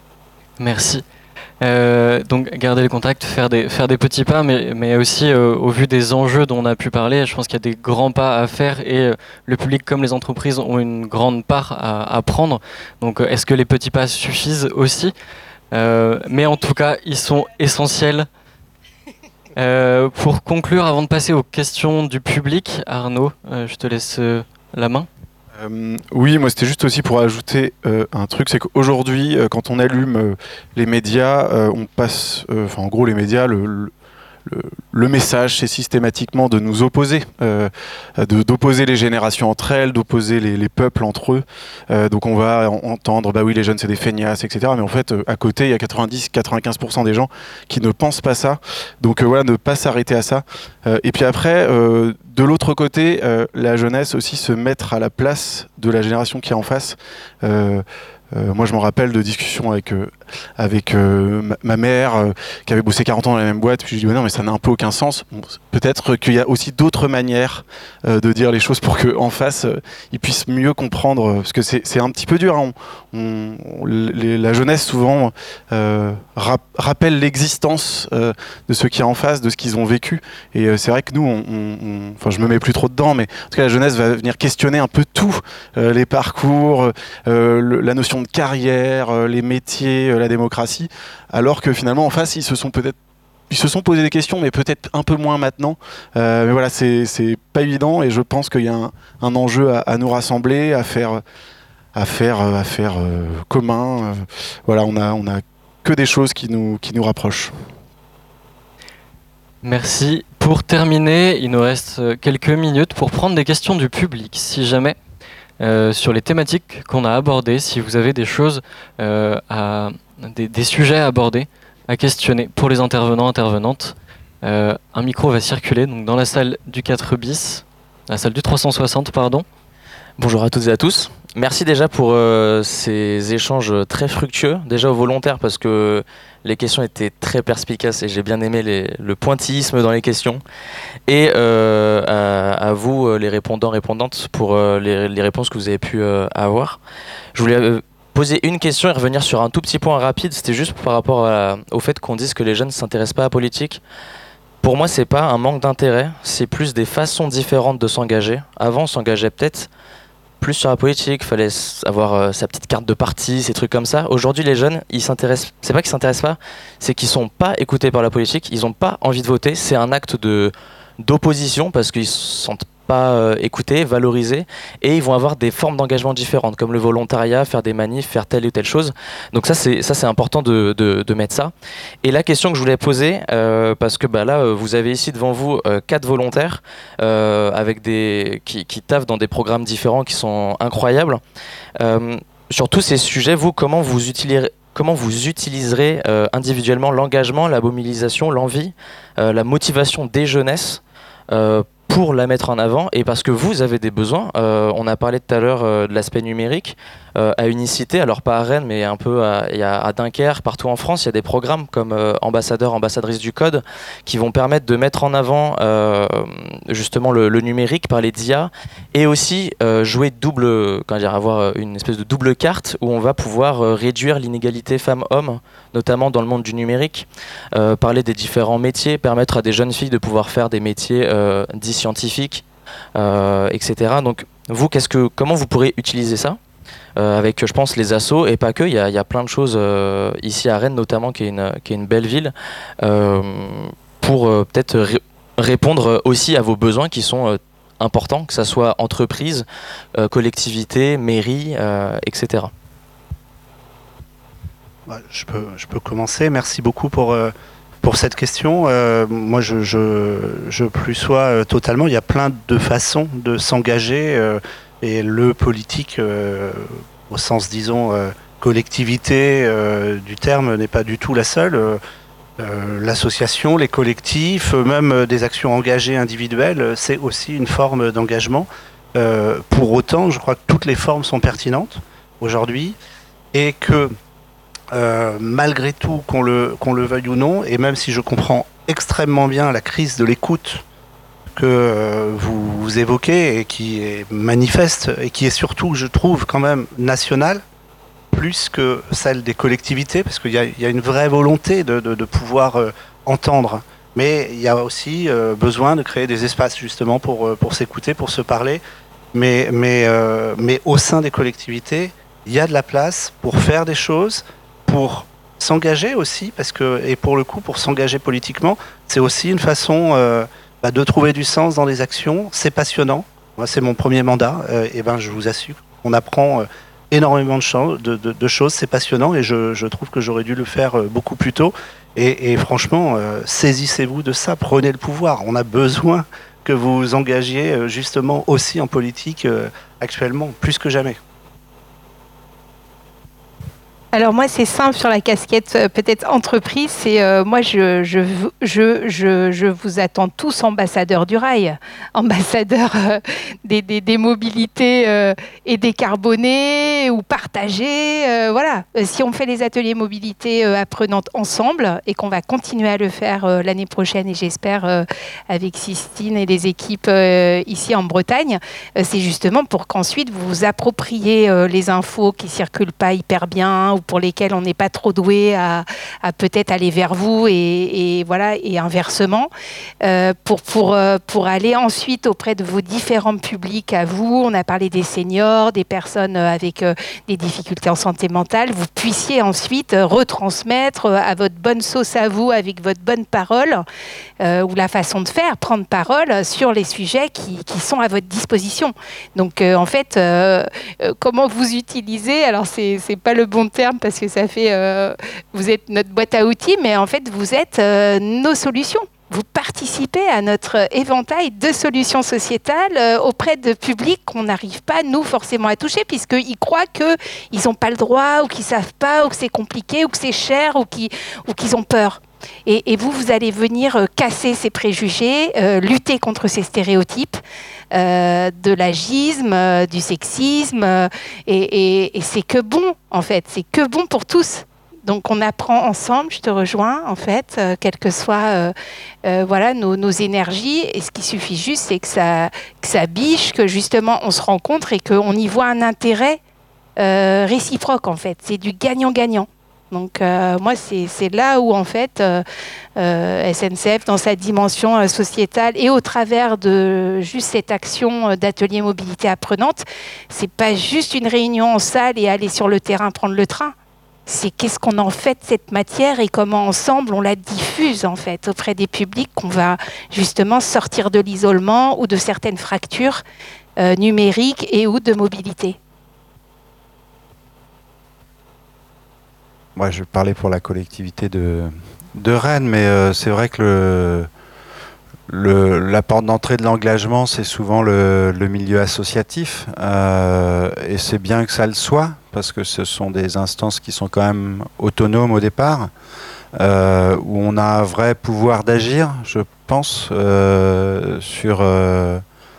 Speaker 2: Merci. Euh, donc garder le contact, faire des, faire des petits pas, mais, mais aussi euh, au vu des enjeux dont on a pu parler, je pense qu'il y a des grands pas à faire et euh, le public comme les entreprises ont une grande part à, à prendre. Donc euh, est-ce que les petits pas suffisent aussi ? Euh, mais en tout cas, ils sont essentiels. Euh, pour conclure, avant de passer aux questions du public, Arnaud, euh, je te laisse euh, la main.
Speaker 3: Euh, oui, moi c'était juste aussi pour ajouter euh, un truc, c'est qu'aujourd'hui, euh, quand on allume euh, les médias, euh, on passe, enfin euh, en gros les médias, le, le Le, le message, c'est systématiquement de nous opposer, euh, de, d'opposer les générations entre elles, d'opposer les, les peuples entre eux. Euh, donc on va en, entendre, bah oui, les jeunes c'est des feignasses, et cetera. Mais en fait, euh, à côté, il y a quatre-vingt-dix à quatre-vingt-quinze pour cent des gens qui ne pensent pas ça. Donc euh, voilà, ne pas s'arrêter à ça. Euh, et puis après, euh, de l'autre côté, euh, la jeunesse aussi se mettre à la place de la génération qui est en face. Euh, Euh, moi, je me rappelle de discussions avec, euh, avec euh, ma, ma mère euh, qui avait bossé quarante ans dans la même boîte. Puis je lui dis, bah non, mais ça n'a un peu aucun sens. Bon, peut-être qu'il y a aussi d'autres manières euh, de dire les choses pour qu'en face, euh, ils puissent mieux comprendre. Euh, parce que c'est, c'est un petit peu dur. Hein. On, on, les, la jeunesse, souvent, euh, rap, rappelle l'existence euh, de ceux qui est en face, de ce qu'ils ont vécu. Et euh, c'est vrai que nous, on, on, enfin, je me mets plus trop dedans, mais en tout cas, la jeunesse va venir questionner un peu tout. Euh, les parcours, euh, le, la notion de carrière, euh, les métiers, euh, la démocratie, alors que finalement en face ils se sont peut-être ils se sont posé des questions, mais peut-être un peu moins maintenant. Euh, mais voilà, c'est c'est pas évident et je pense qu'il y a un, un enjeu à, à nous rassembler, à faire à faire à faire euh, commun. Euh, voilà, on a on a que des choses qui nous qui nous rapprochent.
Speaker 2: Merci. Pour terminer, il nous reste quelques minutes pour prendre des questions du public, si jamais. Euh, sur les thématiques qu'on a abordées, si vous avez des choses, euh, à, des, des sujets à aborder, à questionner pour les intervenants, intervenantes, euh, un micro va circuler donc dans la salle du quatre bis, la salle du trois cent soixante, pardon.
Speaker 10: Bonjour à toutes et à tous. Merci déjà pour euh, ces échanges très fructueux, déjà aux volontaires parce que les questions étaient très perspicaces et j'ai bien aimé les, le pointillisme dans les questions. Et euh, à, à vous, les répondants, répondantes, pour euh, les, les réponses que vous avez pu euh, avoir. Je voulais euh, poser une question et revenir sur un tout petit point rapide. C'était juste par rapport à, au fait qu'on dise que les jeunes ne s'intéressent pas à la politique. Pour moi, c'est pas un manque d'intérêt, c'est plus des façons différentes de s'engager. Avant, on s'engageait peut-être plus sur la politique, il fallait avoir euh, sa petite carte de parti, ces trucs comme ça. Aujourd'hui, les jeunes, ils s'intéressent. C'est pas qu'ils s'intéressent pas, c'est qu'ils sont pas écoutés par la politique. Ils ont pas envie de voter. C'est un acte de d'opposition parce qu'ils se sentent
Speaker 11: pas euh, écoutés, valorisés, et ils vont avoir des formes d'engagement différentes, comme le volontariat, faire des manifs, faire telle ou telle chose. Donc ça, c'est ça, c'est important de, de, de mettre ça. Et la question que je voulais poser, euh, parce que bah, là, vous avez ici devant vous euh, quatre volontaires euh, avec des, qui, qui taffent dans des programmes différents qui sont incroyables. Euh, sur tous ces sujets, vous, comment vous utilisez Comment vous utiliserez euh, individuellement l'engagement, la mobilisation, l'envie, euh, la motivation des jeunesses euh, pour la mettre en avant, et parce que vous avez des besoins. Euh, on a parlé tout à l'heure euh, de l'aspect numérique. Euh, à Unicité, alors pas à Rennes, mais un peu à, y a à Dunkerque, partout en France, il y a des programmes comme euh, ambassadeurs, ambassadrices du code, qui vont permettre de mettre en avant euh, justement le, le numérique par les D I A, et aussi euh, jouer double, comment dire, avoir une espèce de double carte où on va pouvoir euh, réduire l'inégalité femmes-hommes, notamment dans le monde du numérique, euh, parler des différents métiers, permettre à des jeunes filles de pouvoir faire des métiers euh, dits scientifiques, euh, et cetera. Donc vous, qu'est-ce que, comment vous pourrez utiliser ça ? Euh, avec, je pense, les assos, et pas que, il y, y a plein de choses euh, ici à Rennes notamment, qui est une, qui est une belle ville, euh, pour euh, peut-être ré- répondre aussi à vos besoins qui sont euh, importants, que ce soit entreprise, euh, collectivité, mairie, euh, et cetera.
Speaker 8: Ouais, je peux, je peux commencer. Merci beaucoup pour, euh, pour cette question. Euh, moi, je, je, je plus sois euh, totalement. Il y a plein de façons de s'engager. Euh, Et le politique, euh, au sens, disons, euh, collectivité euh, du terme, n'est pas du tout la seule. Euh, euh, l'association, les collectifs, même euh, des actions engagées individuelles, c'est aussi une forme d'engagement. Euh, pour autant, je crois que toutes les formes sont pertinentes aujourd'hui, et que euh, malgré tout, qu'on le, qu'on le veuille ou non, et même si je comprends extrêmement bien la crise de l'écoute que euh, vous, vous évoquez, et qui est manifeste, et qui est surtout, je trouve, quand même nationale, plus que celle des collectivités, parce qu'il y a, il y a une vraie volonté de, de, de pouvoir euh, entendre. Mais il y a aussi euh, besoin de créer des espaces, justement, pour, euh, pour s'écouter, pour se parler. Mais, mais, euh, mais au sein des collectivités, il y a de la place pour faire des choses, pour s'engager aussi, parce que, et pour le coup, pour s'engager politiquement, c'est aussi une façon... Euh, Bah, de trouver du sens dans les actions. C'est passionnant. Moi, c'est mon premier mandat. Euh, et ben, je vous assure, on apprend euh, énormément de, cho- de, de, de choses. C'est passionnant, et je, je trouve que j'aurais dû le faire euh, beaucoup plus tôt. Et, et franchement, euh, saisissez-vous de ça. Prenez le pouvoir. On a besoin que vous vous engagiez euh, justement aussi en politique euh, actuellement, plus que jamais.
Speaker 5: Alors moi, c'est simple sur la casquette euh, peut-être entreprise. C'est euh, moi, je, je, je, je, je vous attends tous ambassadeurs du rail, ambassadeurs euh, des, des, des mobilités euh, et décarbonées ou partagées. Euh, voilà. Euh, si on fait les ateliers mobilité euh, apprenantes ensemble, et qu'on va continuer à le faire euh, l'année prochaine, et j'espère euh, avec Sistine et les équipes euh, ici en Bretagne, euh, c'est justement pour qu'ensuite vous vous appropriez euh, les infos qui circulent pas hyper bien, pour lesquels on n'est pas trop doué à, à peut-être aller vers vous, et, et voilà, et inversement, euh, pour, pour, euh, pour aller ensuite auprès de vos différents publics à vous. On a parlé des seniors, des personnes avec euh, des difficultés en santé mentale. Vous puissiez ensuite euh, retransmettre euh, à votre bonne sauce à vous, avec votre bonne parole, euh, ou la façon de faire, prendre parole sur les sujets qui, qui sont à votre disposition. Donc euh, en fait, euh, euh, comment vous utilisez, alors c'est, c'est pas le bon terme, parce que ça fait, euh, vous êtes notre boîte à outils, mais en fait, vous êtes euh, nos solutions. Vous participez à notre éventail de solutions sociétales euh, auprès de publics qu'on n'arrive pas, nous, forcément à toucher, puisqu'ils croient qu'ils n'ont pas le droit, ou qu'ils ne savent pas, ou que c'est compliqué, ou que c'est cher, ou qu'ils, ou qu'ils ont peur. Et, et vous, vous allez venir euh, casser ces préjugés, euh, lutter contre ces stéréotypes, euh, de l'agisme, euh, du sexisme, euh, et, et, et c'est que bon, en fait, c'est que bon pour tous. Donc on apprend ensemble, je te rejoins, en fait, euh, quelles que soient euh, euh, voilà, nos, nos énergies, et ce qui suffit juste, c'est que ça, que ça biche, que justement on se rencontre, et qu'on y voit un intérêt euh, réciproque, en fait. C'est du gagnant-gagnant. Donc euh, moi, c'est, c'est là où, en fait, euh, euh, S N C F, dans sa dimension euh, sociétale, et au travers de juste cette action euh, d'atelier mobilité apprenante, c'est pas juste une réunion en salle et aller sur le terrain prendre le train. c'est qu'est-ce qu'on en fait de cette matière et comment ensemble on la diffuse en fait auprès des publics qu'on va justement sortir de l'isolement ou de certaines fractures euh, numériques et ou de mobilité.
Speaker 4: Ouais, je vais parler pour la collectivité de, de Rennes, mais euh, c'est vrai que le, le, la porte d'entrée de l'engagement, c'est souvent le, le milieu associatif, euh, et c'est bien que ça le soit, parce que ce sont des instances qui sont quand même autonomes au départ, euh, où on a un vrai pouvoir d'agir, je pense, euh, sur, euh,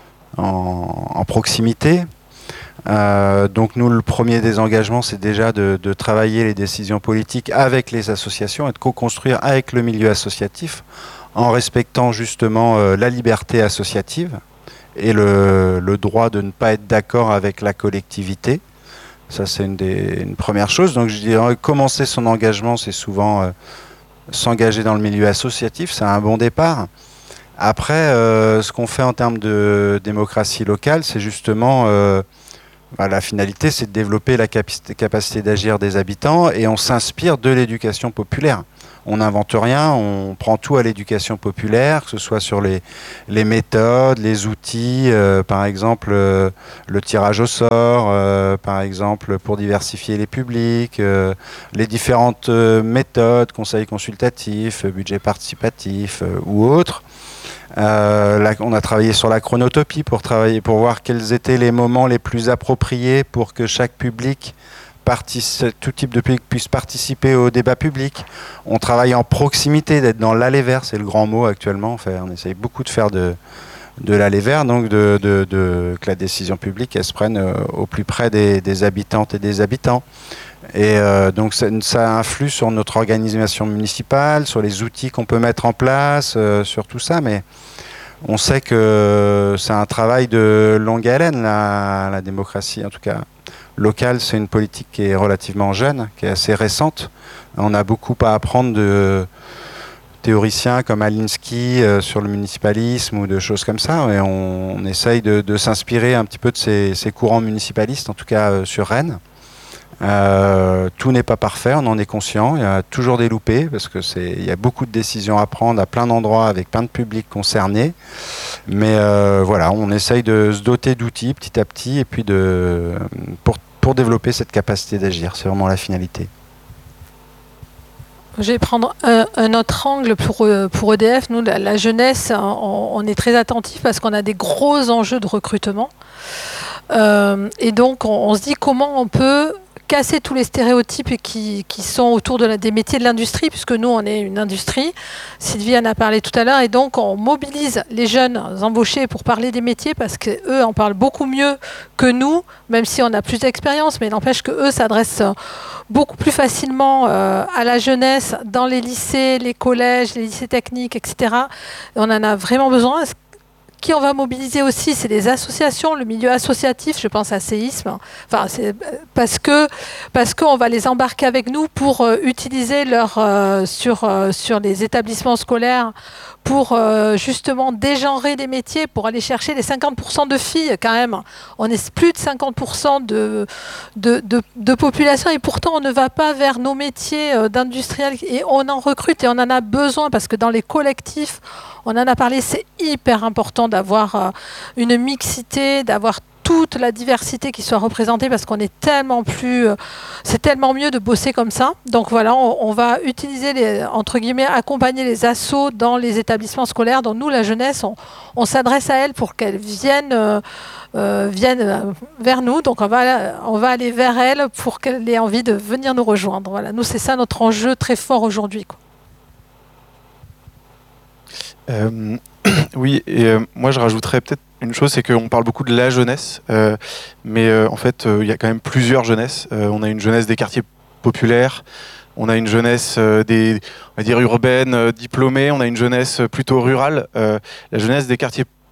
Speaker 4: en, en proximité. Euh, donc nous, le premier des engagements, c'est déjà de, de travailler les décisions politiques avec les associations et de co-construire avec le milieu associatif en respectant justement euh, la liberté associative et le, le droit de ne pas être d'accord avec la collectivité. Ça, c'est une, des, une première chose. Donc je dirais, commencer son engagement, c'est souvent euh, s'engager dans le milieu associatif, c'est un bon départ. Après, euh, ce qu'on fait en termes de démocratie locale, c'est justement... Euh, Bah, la finalité, c'est de développer la capacité, capacité d'agir des habitants et on s'inspire de l'éducation populaire. On n'invente rien, on prend tout à l'éducation populaire, que ce soit sur les, les méthodes, les outils, euh, par exemple euh, le tirage au sort, euh, par exemple pour diversifier les publics, euh, les différentes euh, méthodes, conseils consultatifs, budget participatif euh, ou autres. Euh, là, on a travaillé sur la chronotopie pour, travailler, pour voir quels étaient les moments les plus appropriés pour que chaque public, tout type de public puisse participer au débat public. On travaille en proximité, d'être dans l'aller vers, c'est le grand mot actuellement. Enfin, on essaye beaucoup de faire de, de l'aller vers, donc de, de, de, que la décision publique elle se prenne euh, au plus près des, des habitantes et des habitants. Et euh, donc ça, ça influe sur notre organisation municipale, sur les outils qu'on peut mettre en place, euh, sur tout ça, mais on sait que c'est un travail de longue haleine, la, la démocratie, en tout cas locale, c'est une politique qui est relativement jeune, qui est assez récente. On a beaucoup à apprendre de théoriciens comme Alinsky euh, sur le municipalisme ou de choses comme ça, et on, on essaye de, de s'inspirer un petit peu de ces, ces courants municipalistes, en tout cas euh, sur Rennes. Euh, tout n'est pas parfait, on en est conscient, il y a toujours des loupés parce que c'est, il y a beaucoup de décisions à prendre à plein d'endroits avec plein de publics concernés, mais euh, voilà, on essaye de se doter d'outils petit à petit et puis de, pour, pour développer cette capacité d'agir, c'est vraiment la finalité.
Speaker 7: Je vais prendre un, un autre angle pour, pour E D F. Nous, la, la jeunesse, on, on est très attentif parce qu'on a des gros enjeux de recrutement. Euh, et donc, on, on se dit comment on peut casser tous les stéréotypes qui, qui sont autour de la, des métiers de l'industrie, puisque nous, on est une industrie. Sylvie en a parlé tout à l'heure, et donc on mobilise les jeunes embauchés pour parler des métiers, parce qu'eux en parlent beaucoup mieux que nous, même si on a plus d'expérience, mais il n'empêche qu'eux s'adressent beaucoup plus facilement euh, à la jeunesse, dans les lycées, les collèges, les lycées techniques, et cetera. Et on en a vraiment besoin. Qui on va mobiliser aussi, c'est les associations, le milieu associatif, je pense à Séisme, enfin, c'est parce que parce qu'on va les embarquer avec nous pour euh, utiliser leur euh, sur euh, sur les établissements scolaires pour euh, justement dégenrer les métiers, pour aller chercher les cinquante pour cent de filles quand même. On est plus de cinquante pour cent de de, de de population et pourtant on ne va pas vers nos métiers euh, d'industriels et on en recrute et on en a besoin parce que dans les collectifs, on en a parlé, c'est hyper important d'avoir euh, une mixité, d'avoir toute la diversité qui soit représentée parce qu'on est tellement plus, euh, c'est tellement mieux de bosser comme ça. Donc voilà, on, on va utiliser les, entre guillemets, accompagner les assos dans les établissements scolaires. Donc nous, la jeunesse, on, on s'adresse à elles pour qu'elles viennent, euh, euh, viennent vers nous. Donc on va, on va aller vers elles pour qu'elles aient envie de venir nous rejoindre. Voilà, nous c'est ça notre enjeu très fort aujourd'hui, quoi.
Speaker 3: Euh, oui, et euh, moi je rajouterais peut-être une chose, c'est qu'on parle beaucoup de la jeunesse, euh, mais euh, en fait il euh, y a quand même plusieurs jeunesses. Euh, on a une jeunesse des quartiers populaires, on a une jeunesse euh, des, on va dire urbaine, euh, diplômée, on a une jeunesse plutôt rurale. Euh, la jeunesse des quartiers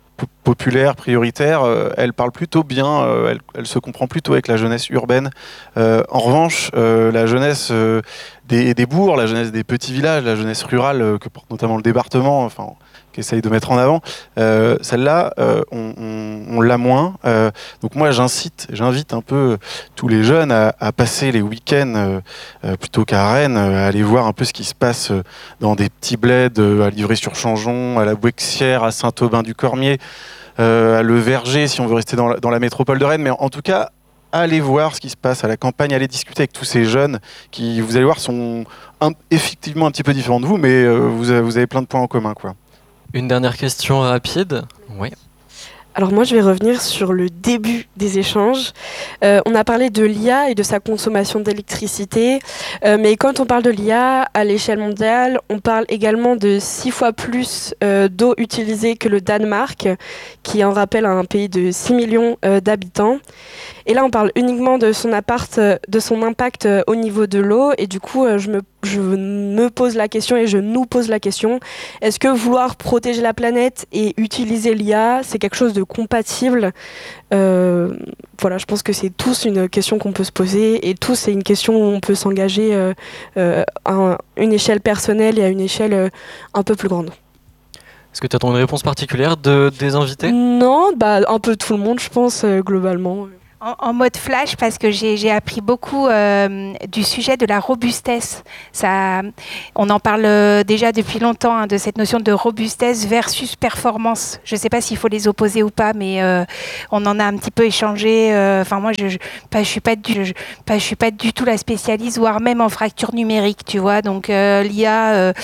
Speaker 3: populaire, prioritaire, euh, elle parle plutôt bien, euh, elle, elle se comprend plutôt avec la jeunesse urbaine. Euh, en revanche, euh, la jeunesse euh, des, des bourgs, la jeunesse des petits villages, la jeunesse rurale euh, que porte notamment le département, enfin, qui essaye de mettre en avant, euh, celle-là, euh, on, on, on l'a moins. Euh, donc moi, j'incite, j'invite un peu tous les jeunes à, à passer les week-ends euh, euh, plutôt qu'à Rennes, euh, à aller voir un peu ce qui se passe euh, dans des petits bleds, euh, à Livry-sur-Chanjon, à la Bouexière, à Saint-Aubin-du-Cormier, euh, à Le Verger, si on veut rester dans la, dans la métropole de Rennes. Mais en, en tout cas, allez voir ce qui se passe à la campagne, allez discuter avec tous ces jeunes qui, vous allez voir, sont un, effectivement un petit peu différents de vous, mais euh, vous, avez, vous avez plein de points en commun, quoi.
Speaker 2: Une dernière question rapide. Oui.
Speaker 12: Alors moi, je vais revenir sur le début des échanges. Euh, on a parlé de l'I A et de sa consommation d'électricité, euh, mais quand on parle de l'I A à l'échelle mondiale, on parle également de six fois plus euh, d'eau utilisée que le Danemark, qui en rappelle un pays de six millions euh, d'habitants. Et là, on parle uniquement de son, appart, de son impact euh, au niveau de l'eau, et du coup, euh, je, me, je me pose la question et je nous pose la question, est-ce que vouloir protéger la planète et utiliser l'I A, c'est quelque chose de compatible? euh, Voilà, je pense que c'est tous une question qu'on peut se poser, et tous, c'est une question où on peut s'engager euh, euh, à une échelle personnelle et à une échelle euh, un peu plus grande.
Speaker 2: Est-ce que tu attends une réponse particulière de, des invités?
Speaker 12: Non, bah, un peu tout le monde, je pense, euh, globalement.
Speaker 5: En, en mode flash, parce que j'ai, j'ai appris beaucoup euh, du sujet de la robustesse. Ça, on en parle euh, déjà depuis longtemps, hein, de cette notion de robustesse versus performance. Je ne sais pas s'il faut les opposer ou pas, mais euh, on en a un petit peu échangé. Enfin, euh, moi, je ne suis pas du, je, pas, je suis pas du tout la spécialiste, voire même en fracture numérique, tu vois. Donc, euh, l'I A... Euh,